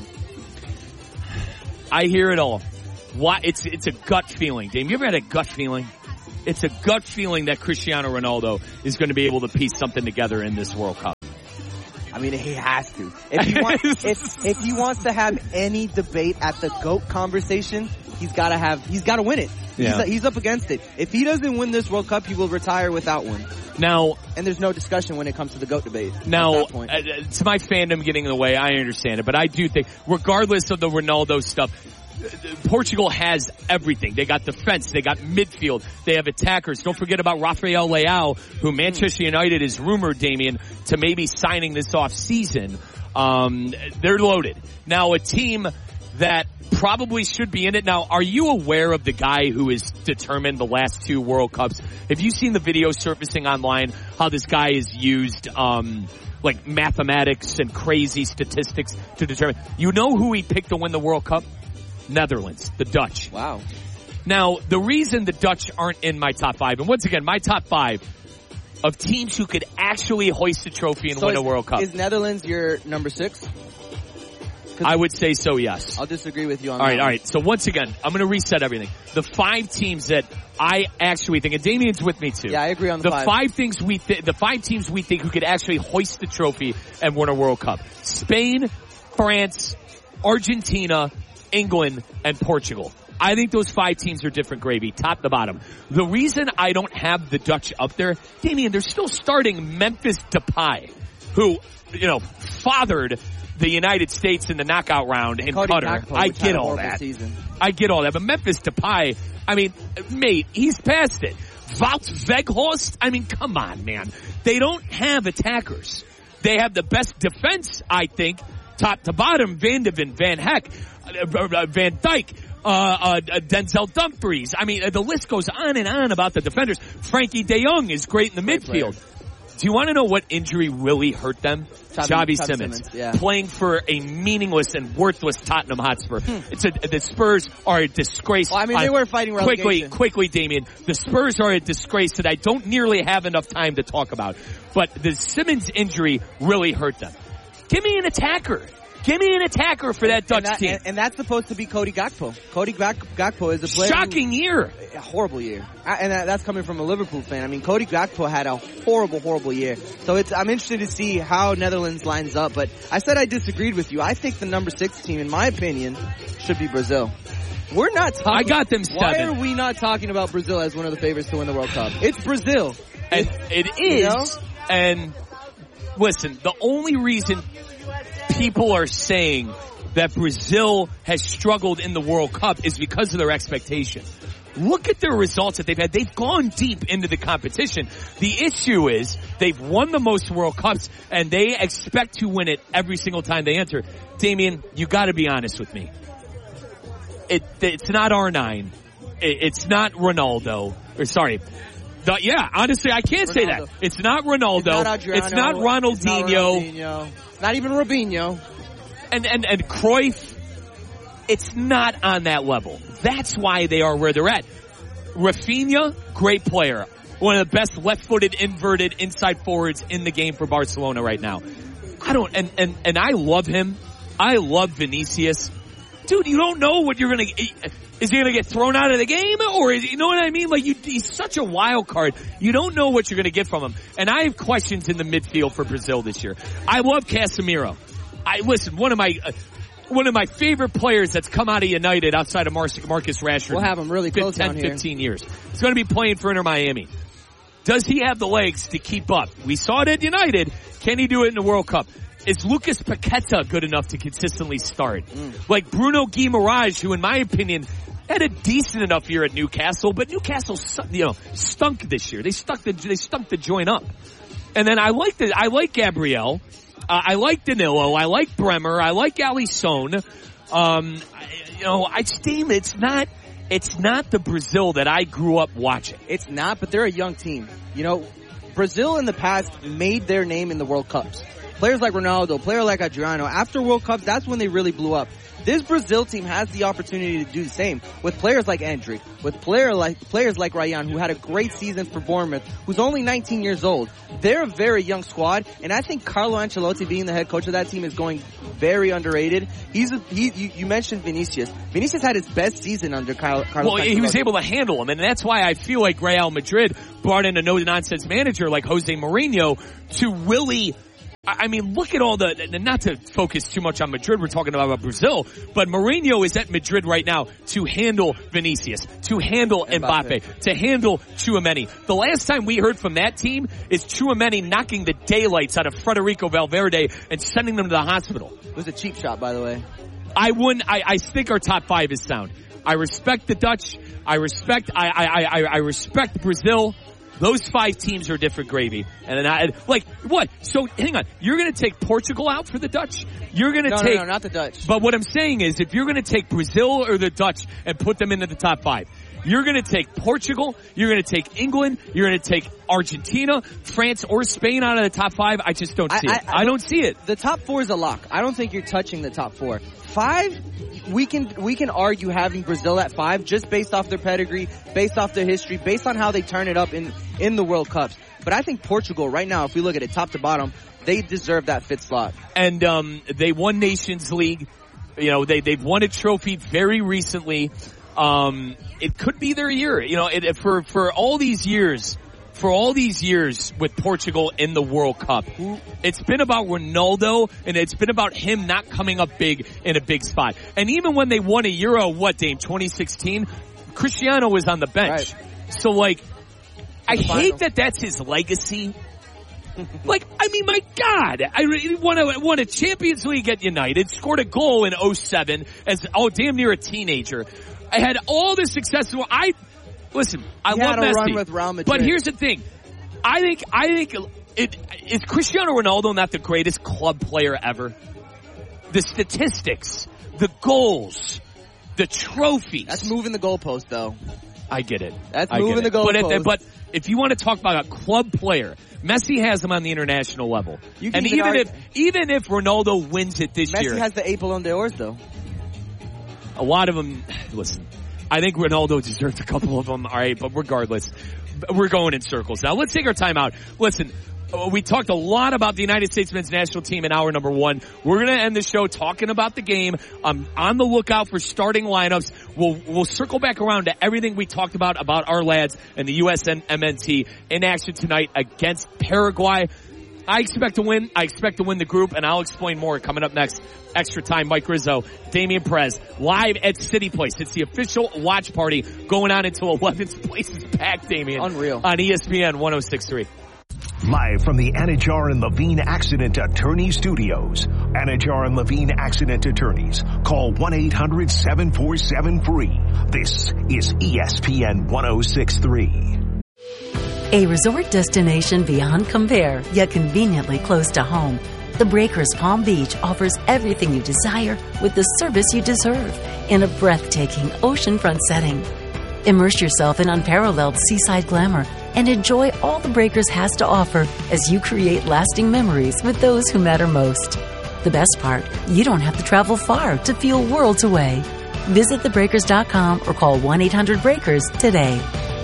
I hear it all. Why? It's, it's a gut feeling. Dave, you ever had a gut feeling? It's a gut feeling that Cristiano Ronaldo is going to be able to piece something together in this World Cup. I mean, he has to. If he wants, if, if he wants to have any debate at the GOAT conversation, he's gotta have, he's gotta win it. Yeah. He's, he's up against it. If he doesn't win this World Cup, he will retire without one. Now, and there's no discussion when it comes to the GOAT debate. Now, uh, to my fandom getting in the way, I understand it, but I do think, regardless of the Ronaldo stuff, Portugal has everything. They got defense, they got midfield, they have attackers. Don't forget about Rafael Leao, who Manchester United is rumored, Damien, to maybe signing this off season. Um, they're loaded. Now, a team that probably should be in it. Now, are you aware of the guy who has determined the last two World Cups? Have you seen the video surfacing online, how this guy has used, um, like mathematics and crazy statistics to determine? You know who he picked to win the World Cup? Netherlands, the Dutch. Wow. Now, the reason the Dutch aren't in my top five, and once again, my top five of teams who could actually hoist a trophy and so win is, a World Cup. Is Netherlands your number six? I would say so, yes. I'll disagree with you on all that. All right, all right. So once again, I'm going to reset everything. The five teams that I actually think, and Damien's with me too. Yeah, I agree on the, the five. The five things we, th- the five teams we think who could actually hoist the trophy and win a World Cup: Spain, France, Argentina, England, and Portugal. I think those five teams are different gravy, top to bottom. The reason I don't have the Dutch up there, Damien, they're still starting Memphis Depay, who, you know, fathered the United States in the knockout round in Cody Qatar. Gakpo, I get all that. Season. I get all that. But Memphis Depay, I mean, mate, he's past it. Wout Weghorst, I mean, come on, man. They don't have attackers. They have the best defense, I think, top to bottom. Van de Ven, Van Heck, uh, Van Dijk, uh, uh, Denzel Dumfries. I mean, the list goes on and on about the defenders. Frankie de Jong is great in the great midfield. Player. Do you want to know what injury really hurt them? Xavi Simons, Simmons yeah. playing for a meaningless and worthless Tottenham Hotspur. Hmm. It's a, the Spurs are a disgrace. Well, I mean, they were fighting relegation. Quickly, quickly, Damien. The Spurs are a disgrace that I don't nearly have enough time to talk about. But the Simmons injury really hurt them. Give me an attacker. Give me an attacker for that Dutch and that, team. And, and that's supposed to be Cody Gakpo. Cody Gakpo is a player. Shocking who, year. A horrible year. And that, that's coming from a Liverpool fan. I mean, Cody Gakpo had a horrible, horrible year. So it's, I'm interested to see how Netherlands lines up. But I said I disagreed with you. I think the number six team, in my opinion, should be Brazil. We're not talking. I got them seven. Why are we not talking about Brazil as one of the favorites to win the World Cup? It's Brazil. And it is. You know? And listen, the only reason people are saying that Brazil has struggled in the World Cup is because of their expectation. Look at their results that they've had. They've gone deep into the competition. The issue is they've won the most World Cups and they expect to win it every single time they enter. Damien, you gotta be honest with me. It, it's not R nine. It, it's not Ronaldo. Or sorry. The, yeah, honestly, I can't Ronaldo. say that. It's not Ronaldo. It's not, Adriano, it's not Ronaldinho. It's not Ronaldinho. Not even Robinho. And, and, and Cruyff, it's not on that level. That's why they are where they're at. Rafinha, great player. One of the best left-footed, inverted, inside forwards in the game for Barcelona right now. I don't, and, and, and I love him. I love Vinicius. Dude, you don't know what you're gonna, is he gonna get thrown out of the game? Or is, you know what I mean? Like, you, he's such a wild card. You don't know what you're gonna get from him. And I have questions in the midfield for Brazil this year. I love Casemiro. I, listen, one of my, uh, one of my favorite players that's come out of United outside of Mar- Marcus Rashford. We'll have him really close ten, down here. fifteen years. He's gonna be playing for Inter Miami. Does he have the legs to keep up? We saw it at United. Can he do it in the World Cup? Is Lucas Paqueta good enough to consistently start? Mm. Like Bruno Guimaraes, who in my opinion had a decent enough year at Newcastle, but Newcastle, you know, stunk this year. They stuck the, they stunk the joint up. And then I like the, I like Gabriel. Uh, I like Danilo. I like Bremer. I like Alisson. Um, I, you know, I steam. It's not. It's not the Brazil that I grew up watching. It's not, but they're a young team. You know, Brazil in the past made their name in the World Cups. Players like Ronaldo, players like Adriano, after World Cups, that's when they really blew up. This Brazil team has the opportunity to do the same with players like Endrick, with player like, players like Ryan, who had a great season for Bournemouth, who's only nineteen years old. They're a very young squad, and I think Carlo Ancelotti being the head coach of that team is going very underrated. He's a, he, you, you mentioned Vinicius. Vinicius had his best season under Carlo, Carlo Well, Ancelotti. he was able to handle him, and that's why I feel like Real Madrid brought in a no-nonsense manager like Jose Mourinho to really... I mean, look at all the, not to focus too much on Madrid, we're talking about Brazil, but Mourinho is at Madrid right now to handle Vinicius, to handle Mbappe, Mbappe to handle Tchouaméni. The last time we heard from that team is Tchouaméni knocking the daylights out of Federico Valverde and sending them to the hospital. It was a cheap shot, by the way. I wouldn't, I, I think our top five is sound. I respect the Dutch, I respect, I, I, I, I respect Brazil. Those five teams are different gravy. And then I, like, what? So, hang on. You're gonna take Portugal out for the Dutch? You're gonna no, take... No, no, not the Dutch. But what I'm saying is, if you're gonna take Brazil or the Dutch and put them into the top five, you're gonna take Portugal, you're gonna take England, you're gonna take Argentina, France, or Spain out of the top five. I just don't see I, it. I, I, I don't see it. The top four is a lock. I don't think you're touching the top four. Five, we can we can argue having Brazil at five just based off their pedigree, based off their history, based on how they turn it up in, in the World Cups. But I think Portugal right now, if we look at it top to bottom, they deserve that fifth slot. And um, they won Nations League. You know, they, they've won a trophy very recently. Um, it could be their year. You know, it, for, for all these years, for all these years with Portugal in the World Cup, it's been about Ronaldo, and it's been about him not coming up big in a big spot. And even when they won a Euro, what, Dame, twenty sixteen, Cristiano was on the bench. Right. So, like, I Final. hate that that's his legacy. Like, I mean, my God, I really won a, won a Champions League at United, scored a goal in oh seven as, oh, damn near a teenager. I had all the success. I, listen, I he love had a Messi. Run with Real Madrid. But here's the thing. I think, I think, it, is Cristiano Ronaldo not the greatest club player ever? The statistics, the goals, the trophies. That's moving the goalpost, though. I get it. That's I moving it. the goalpost. But, if, but if you want to talk about a club player, Messi has him on the international level. You can and even even argue, if even if Ronaldo wins it this Messi year, Messi has the eight Ballon d'Ors, though. A lot of them. Listen, I think Ronaldo deserves a couple of them. All right, but regardless, we're going in circles now. Let's take our time out. Listen. We talked a lot about the United States men's national team in hour number one. We're going to end the show talking about the game. I'm on the lookout for starting lineups. We'll, we'll circle back around to everything we talked about, about our lads and the U S M N T in action tonight against Paraguay. I expect to win. I expect to win the group, and I'll explain more coming up next. Extra Time, Mike Rizzo, Damian Perez, live at City Place. It's the official watch party going on until eleventh place is packed, Damian. Unreal. On E S P N one oh six point three. Live from the Anajar and Levine Accident Attorney Studios. Anajar and Levine Accident Attorneys. Call one eight hundred seven four seven free. This is E S P N one oh six point three. A resort destination beyond compare, yet conveniently close to home. The Breakers Palm Beach offers everything you desire with the service you deserve in a breathtaking oceanfront setting. Immerse yourself in unparalleled seaside glamour and enjoy all the Breakers has to offer as you create lasting memories with those who matter most. The best part, you don't have to travel far to feel worlds away. Visit the breakers dot com or call one eight hundred breakers today.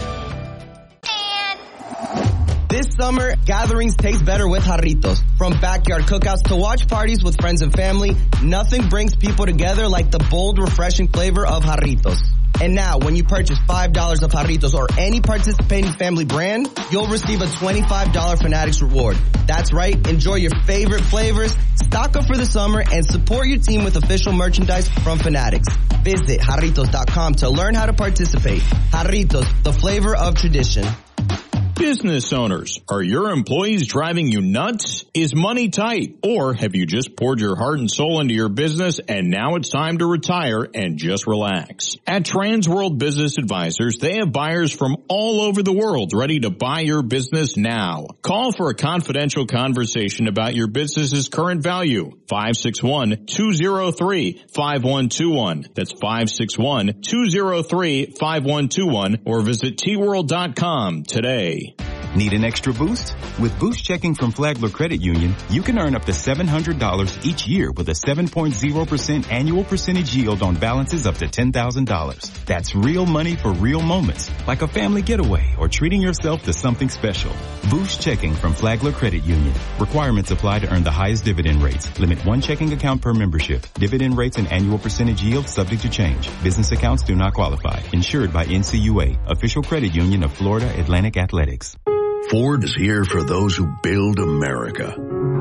This summer, gatherings taste better with Jarritos. From backyard cookouts to watch parties with friends and family, nothing brings people together like the bold, refreshing flavor of Jarritos. And now, when you purchase five dollars of Jarritos or any participating family brand, you'll receive a twenty-five dollars Fanatics reward. That's right, enjoy your favorite flavors, stock up for the summer, and support your team with official merchandise from Fanatics. Visit Jarritos dot com to learn how to participate. Jarritos, the flavor of tradition. Business owners, are your employees driving you nuts? Is money tight? Or have you just poured your heart and soul into your business and now it's time to retire and just relax? At Transworld Business Advisors, they have buyers from all over the world ready to buy your business now. Call for a confidential conversation about your business's current value. five six one, two zero three, five one two one. That's five six one, two zero three, five one two one or visit T world dot com today. Need an extra boost? With Boost Checking from Flagler Credit Union, you can earn up to seven hundred dollars each year with a seven point zero percent annual percentage yield on balances up to ten thousand dollars. That's real money for real moments, like a family getaway or treating yourself to something special. Boost Checking from Flagler Credit Union. Requirements apply to earn the highest dividend rates. Limit one checking account per membership. Dividend rates and annual percentage yield subject to change. Business accounts do not qualify. Insured by N C U A, official credit union of Florida Atlantic Athletics. Ford is here for those who build America.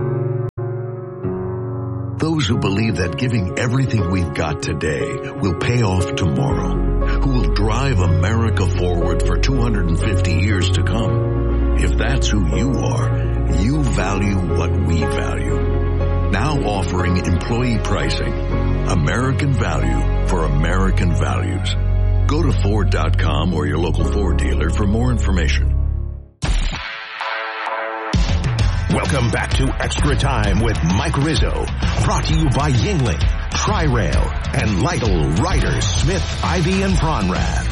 Those who believe that giving everything we've got today will pay off tomorrow. Who will drive America forward for two hundred fifty years to come. If that's who you are, you value what we value. Now offering employee pricing. American value for American values. Go to Ford dot com or your local Ford dealer for more information. Welcome back to Extra Time with Mike Rizzo. Brought to you by Yingling, Tri-Rail, and Lytle, Ryder, Smith, Ivy, and Pronrad.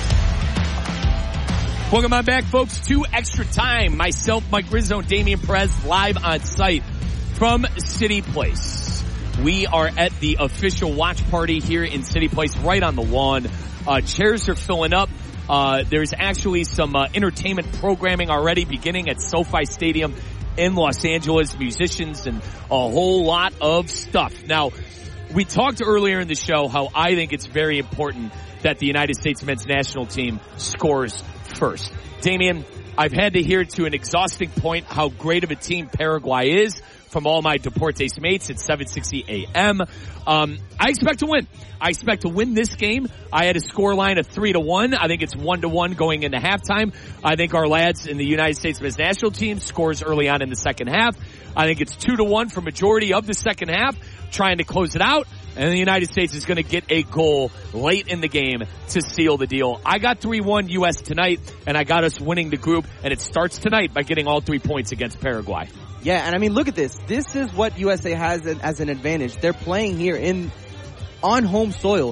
Welcome on back, folks, to Extra Time. Myself, Mike Rizzo, and Damian Perez live on site from City Place. We are at the official watch party here in City Place, right on the lawn. Uh, chairs are filling up. Uh, there's actually some uh, entertainment programming already beginning at SoFi Stadium in Los Angeles, musicians and a whole lot of stuff. Now, we talked earlier in the show how I think it's very important that the United States men's national team scores first. Damian, I've had to hear to an exhausting point how great of a team Paraguay is from all my Deportes mates at seven sixty A M. Um, I expect to win. I expect to win this game. I had a score line of three to one. I think it's one to one going into halftime. I think our lads in the United States men's national team scores early on in the second half. I think it's two to one for majority of the second half, trying to close it out. And the United States is going to get a goal late in the game to seal the deal. I got three one U S tonight, and I got us winning the group. And it starts tonight by getting all three points against Paraguay. Yeah, and I mean, look at this. This is what U S A has as an advantage. They're playing here in on home soil.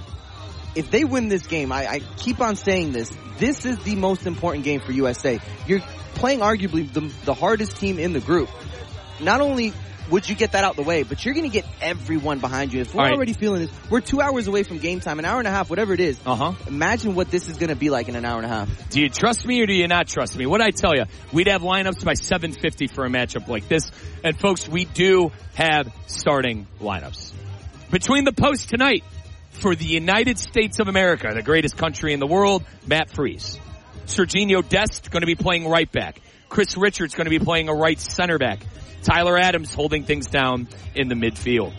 If they win this game, I, I keep on saying this, this is the most important game for U S A. You're playing arguably the, the hardest team in the group. Not only would you get that out the way, but you're going to get everyone behind you. If we're right. already feeling this, we're two hours away from game time, an hour and a half, whatever it is. Uh-huh. Imagine what this is going to be like in an hour and a half. Do you trust me or do you not trust me? What I tell you, we'd have lineups by seven fifty for a matchup like this. And folks, we do have starting lineups. Between the posts tonight, for the United States of America, the greatest country in the world, Matt Freese. Serginho Dest going to be playing right back. Chris Richards going to be playing a right center back. Tyler Adams holding things down in the midfield.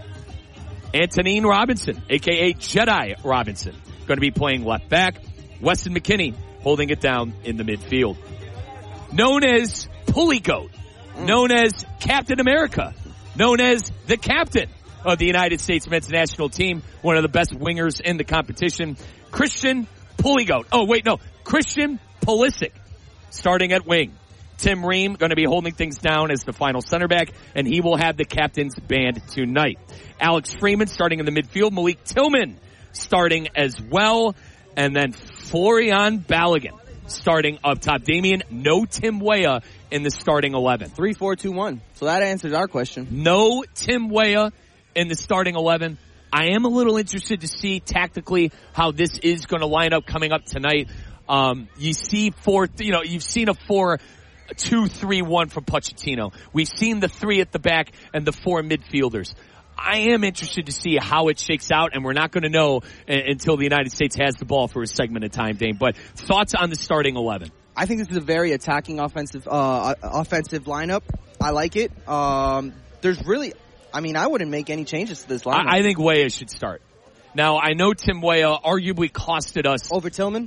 Antonine Robinson, a k a. Jedi Robinson, going to be playing left back. Weston McKennie holding it down in the midfield. Known as Pulley Goat, known as Captain America, known as the captain of the United States men's national team, one of the best wingers in the competition, Christian Pulley Goat. Oh, wait, no, Christian Pulisic starting at wing. Tim Ream going to be holding things down as the final center back, and he will have the captain's band tonight. Alex Freeman starting in the midfield. Malik Tillman starting as well. And then Florian Balogun starting up top. Damian, no Tim Weah in the starting eleven. three four two one. So that answers our question. No Tim Weah in the starting eleven. I am a little interested to see tactically how this is going to line up coming up tonight. Um, you see four, you know, you've seen a four, two, three, one from Pochettino. We've seen the three at the back and the four midfielders. I am interested to see how it shakes out, and we're not going to know until the United States has the ball for a segment of time, Dame. But thoughts on the starting eleven? I think this is a very attacking offensive uh, offensive lineup. I like it. Um, there's really, I mean, I wouldn't make any changes to this lineup. I, I think Weah should start. Now, I know Tim Weah arguably costed us. Over Tillman?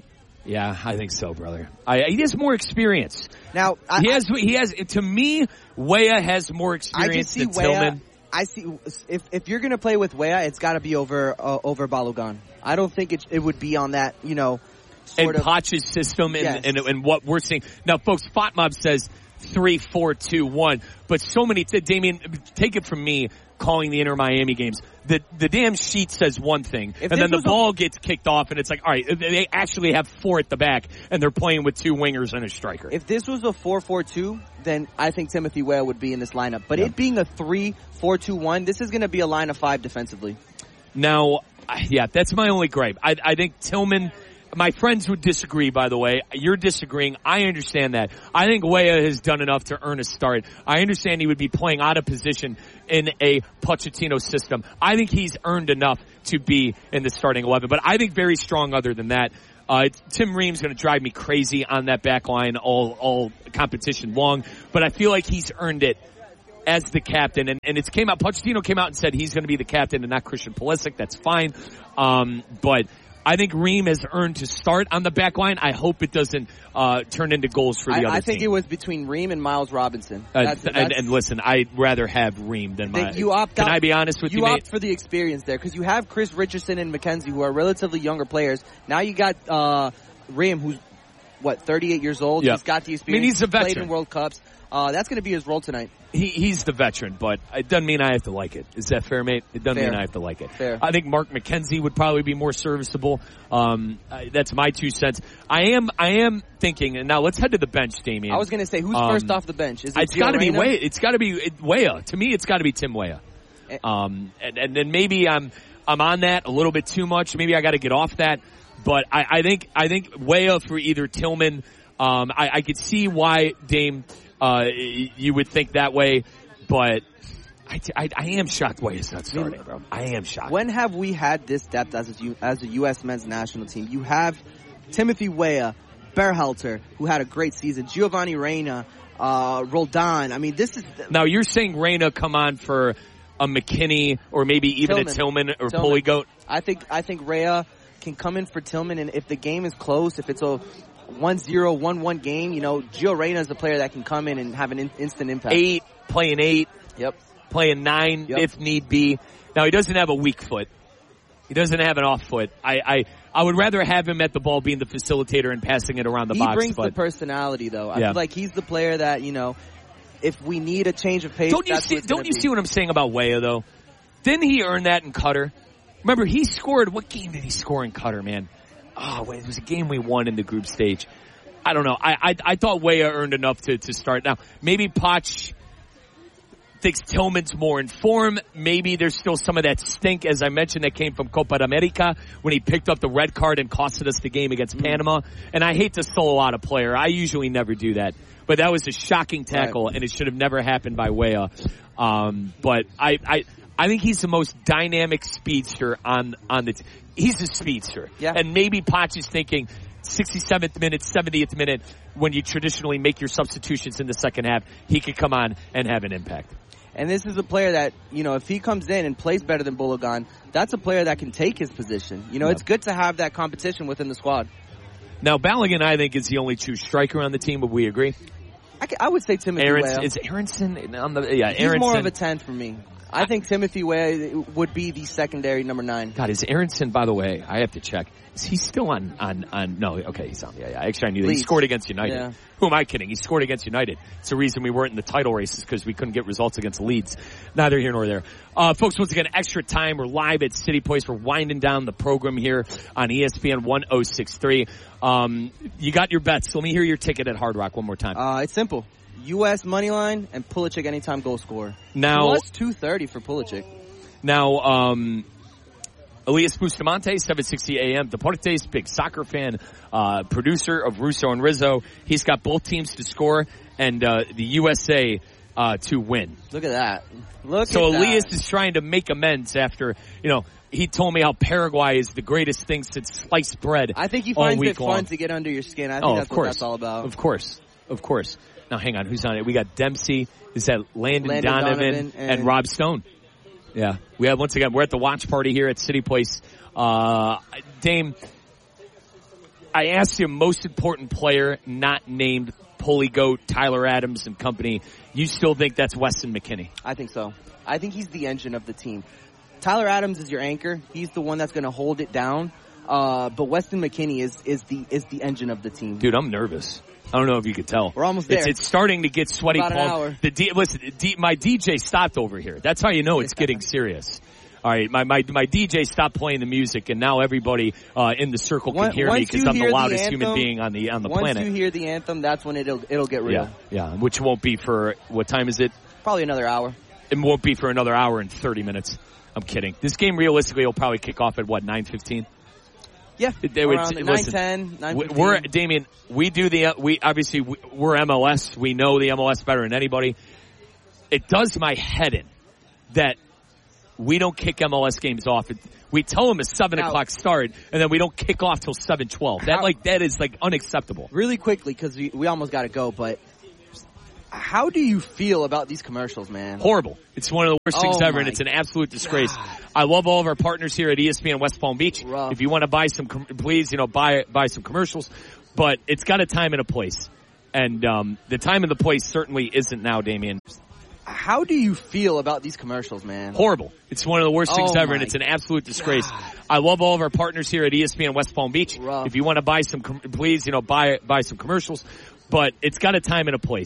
Yeah, I think so, brother. I, he has more experience. Now, I, he has. He has. To me, Weah has more experience I just see than Weah, Tillman. I see. If if you're going to play with Weah, it's got to be over uh, over Balogun. I don't think it it would be on that. You know, sort and of Potch's system and, yes. and and what we're seeing now, folks. Fatmob says three, four, two, one. But so many. T- Damien, take it from me. Calling the Inter Miami games, the the damn sheet says one thing, If and then the was a- ball gets kicked off, and it's like, all right, they actually have four at the back, and they're playing with two wingers and a striker. If this was a four four two, then I think Timothy Weah would be in this lineup. But Yeah. it being a three four two one, this is going to be a line of five defensively. Now, I- yeah, that's my only gripe. I, I think Tillman. My friends would disagree, by the way. You're disagreeing. I understand that. I think Weah has done enough to earn a start. I understand he would be playing out of position in a Pochettino system. I think he's earned enough to be in the starting eleven. But I think very strong other than that. Uh, Tim Ream's going to drive me crazy on that back line all, all competition long. But I feel like he's earned it as the captain. And, and it's came out, Pochettino came out and said he's going to be the captain and not Christian Pulisic. That's fine. Um, but I think Ream has earned to start on the back line. I hope it doesn't uh, turn into goals for the I, other I think team. it was between Ream and Miles Robinson. Uh, That's- and, that's- and listen, I'd rather have Ream than my. That you opt Can out, I be honest with you, you mate? opt for the experience there because you have Chris Richardson and McKenzie who are relatively younger players. Now you got uh, Ream who's what thirty-eight years old. Yeah. He's got the I mean, experience. he's a Played veteran. in World Cups. Uh, that's going to be his role tonight. He, he's the veteran, but it doesn't mean I have to like it. Is that fair, mate? It doesn't Fair. mean I have to like it. Fair. I think Mark McKenzie would probably be more serviceable. Um, I, that's my two cents. I am, I am thinking, and now let's head to the bench, Damien. I was going to say, who's Um, first off the bench? Is it It's got to be Gio Reyna? Weah. It's got to be it, Weah. To me, it's got to be Tim Weah. Um, and, and then maybe I'm I'm on that a little bit too much. Maybe I got to get off that. But I, I think I think Weah for either Tillman. Um, I, I could see why Dame uh, you would think that way, but I, I, I am shocked Weah's not starting, bro. I am shocked. When have we had this depth as a, U- as a U S men's national team? You have Timothy Weah, Berhalter, who had a great season, Giovanni Reyna, uh, Roldan. I mean, this is Now you're saying Reyna come on for a McKinney or maybe even Tillman. a Tillman or Tillman. Pulley Goat. I think I think Rhea can come in for Tillman, and if the game is close, if it's a one zero, one one game, you know, Gio Reyna is the player that can come in and have an in- instant impact. Eight, playing eight. Yep. Playing nine Yep. if need be. Now he doesn't have a weak foot. He doesn't have an off foot. I, I, I would rather have him at the ball being the facilitator and passing it around the he box. brings but the personality, though. I Yeah. feel like he's the player that, you know, if we need a change of pace, don't you that's see? what it's Don't gonna you be. see what I'm saying about Weah though? Didn't he earn that in Qatar? Remember, he scored. What game did he score in Qatar, man? Oh, wait, it was a game we won in the group stage. I don't know. I I, I thought Weah earned enough to, to start. Now, maybe Poch thinks Tillman's more in form. Maybe there's still some of that stink, as I mentioned, that came from Copa America when he picked up the red card and costed us the game against Panama. And I hate to solo out a player. I usually never do that. But that was a shocking tackle, Right. and it should have never happened by Weah. Um, but I, I, I think he's the most dynamic speedster on, on the, t- he's a speedster. Yeah. And maybe Poch is thinking sixty-seventh minute, seventieth minute, when you traditionally make your substitutions in the second half, he could come on and have an impact. And this is a player that, you know, if he comes in and plays better than Balogun, that's a player that can take his position. You know, Yeah. it's good to have that competition within the squad. Now, Balogun, I think, is the only true striker on the team, but we agree. I, ca- I would say Timothy Aronson, Weah. is Aronson on the, yeah, He's Aronson. more of a ten for me. I think Timothy Weah would be the secondary number nine. God, is Aronson, by the way, I have to check. Is he still on, on, on, no, okay, he's on, yeah, yeah. Actually, I knew that. He Leeds. scored against United. Yeah. Who am I kidding? He scored against United. It's the reason we weren't in the title races because we couldn't get results against Leeds. Neither here nor there. Uh, folks, once again, extra time. We're live at City Place. We're winding down the program here on E S P N one oh six three. Um, you got your bets. Let me hear your ticket at Hard Rock one more time. Uh, it's simple. U S money line and Pulisic anytime goal scorer. Now- Plus two thirty for Pulisic. Now, um, Elias Bustamante, seven sixty A M. Deportes, big soccer fan, uh, producer of Russo and Rizzo. He's got both teams to score and, uh, the U S A, uh, to win. Look at that. Look So at Elias that. is trying to make amends after, you know, he told me how Paraguay is the greatest thing since sliced bread. I think he all finds week it fun long. to get under your skin. I think Oh, that's of course. what that's all about. Of course. Of course. Now, hang on. Who's on it? We got Dempsey. Is that Landon, Landon Donovan, Donovan and, and- Rob Stone? Yeah. We have, once again, we're at the watch party here at City Place. Uh, Dame, I asked you most important player not named Pulley Goat, Tyler Adams and company. You still think that's Weston McKennie? I think so. I think he's the engine of the team. Tyler Adams is your anchor. He's the one that's going to hold it down. Uh, but Weston McKennie is, is the is the engine of the team. Dude, I'm nervous. I don't know if you could tell. We're almost there. It's, it's starting to get sweaty. About an Paul. hour. The D, listen, D, my D J stopped over here. That's how you know it's getting serious. All right, my, my, my D J stopped playing the music, and now everybody uh, in the circle can Once, hear me because I'm the loudest the anthem, human being on the on the once planet. Once you hear the anthem, that's when it'll it'll get real. Yeah, yeah, which won't be for, what time is it? Probably another hour. It won't be for another hour and thirty minutes. I'm kidding. This game realistically will probably kick off at what, nine fifteen? Yeah, it, it, around it, nine ten, nine fifteen. We're, Damien, we do the, we obviously, we're M L S. We know the M L S better than anybody. It does my head in that we don't kick M L S games off. We tell them a seven now, o'clock start, and then we don't kick off till seven twelve. That, like, that is, like, unacceptable. Really quickly, because we, we almost got to go, but how do you feel about these commercials, man? Horrible. It's one of the worst oh things ever, and it's an absolute disgrace. God. I love all of our partners here at E S P N West Palm Beach. Rough. If you want to buy some, please, you know, buy buy some commercials. But it's got a time and a place. And um, the time and the place certainly isn't now, Damien. How do you feel about these commercials, man? Horrible. It's one of the worst things oh ever, and it's an absolute disgrace. God. I love all of our partners here at E S P N West Palm Beach. Rough. If you want to buy some, please, you know, buy buy some commercials. But it's got a time and a place.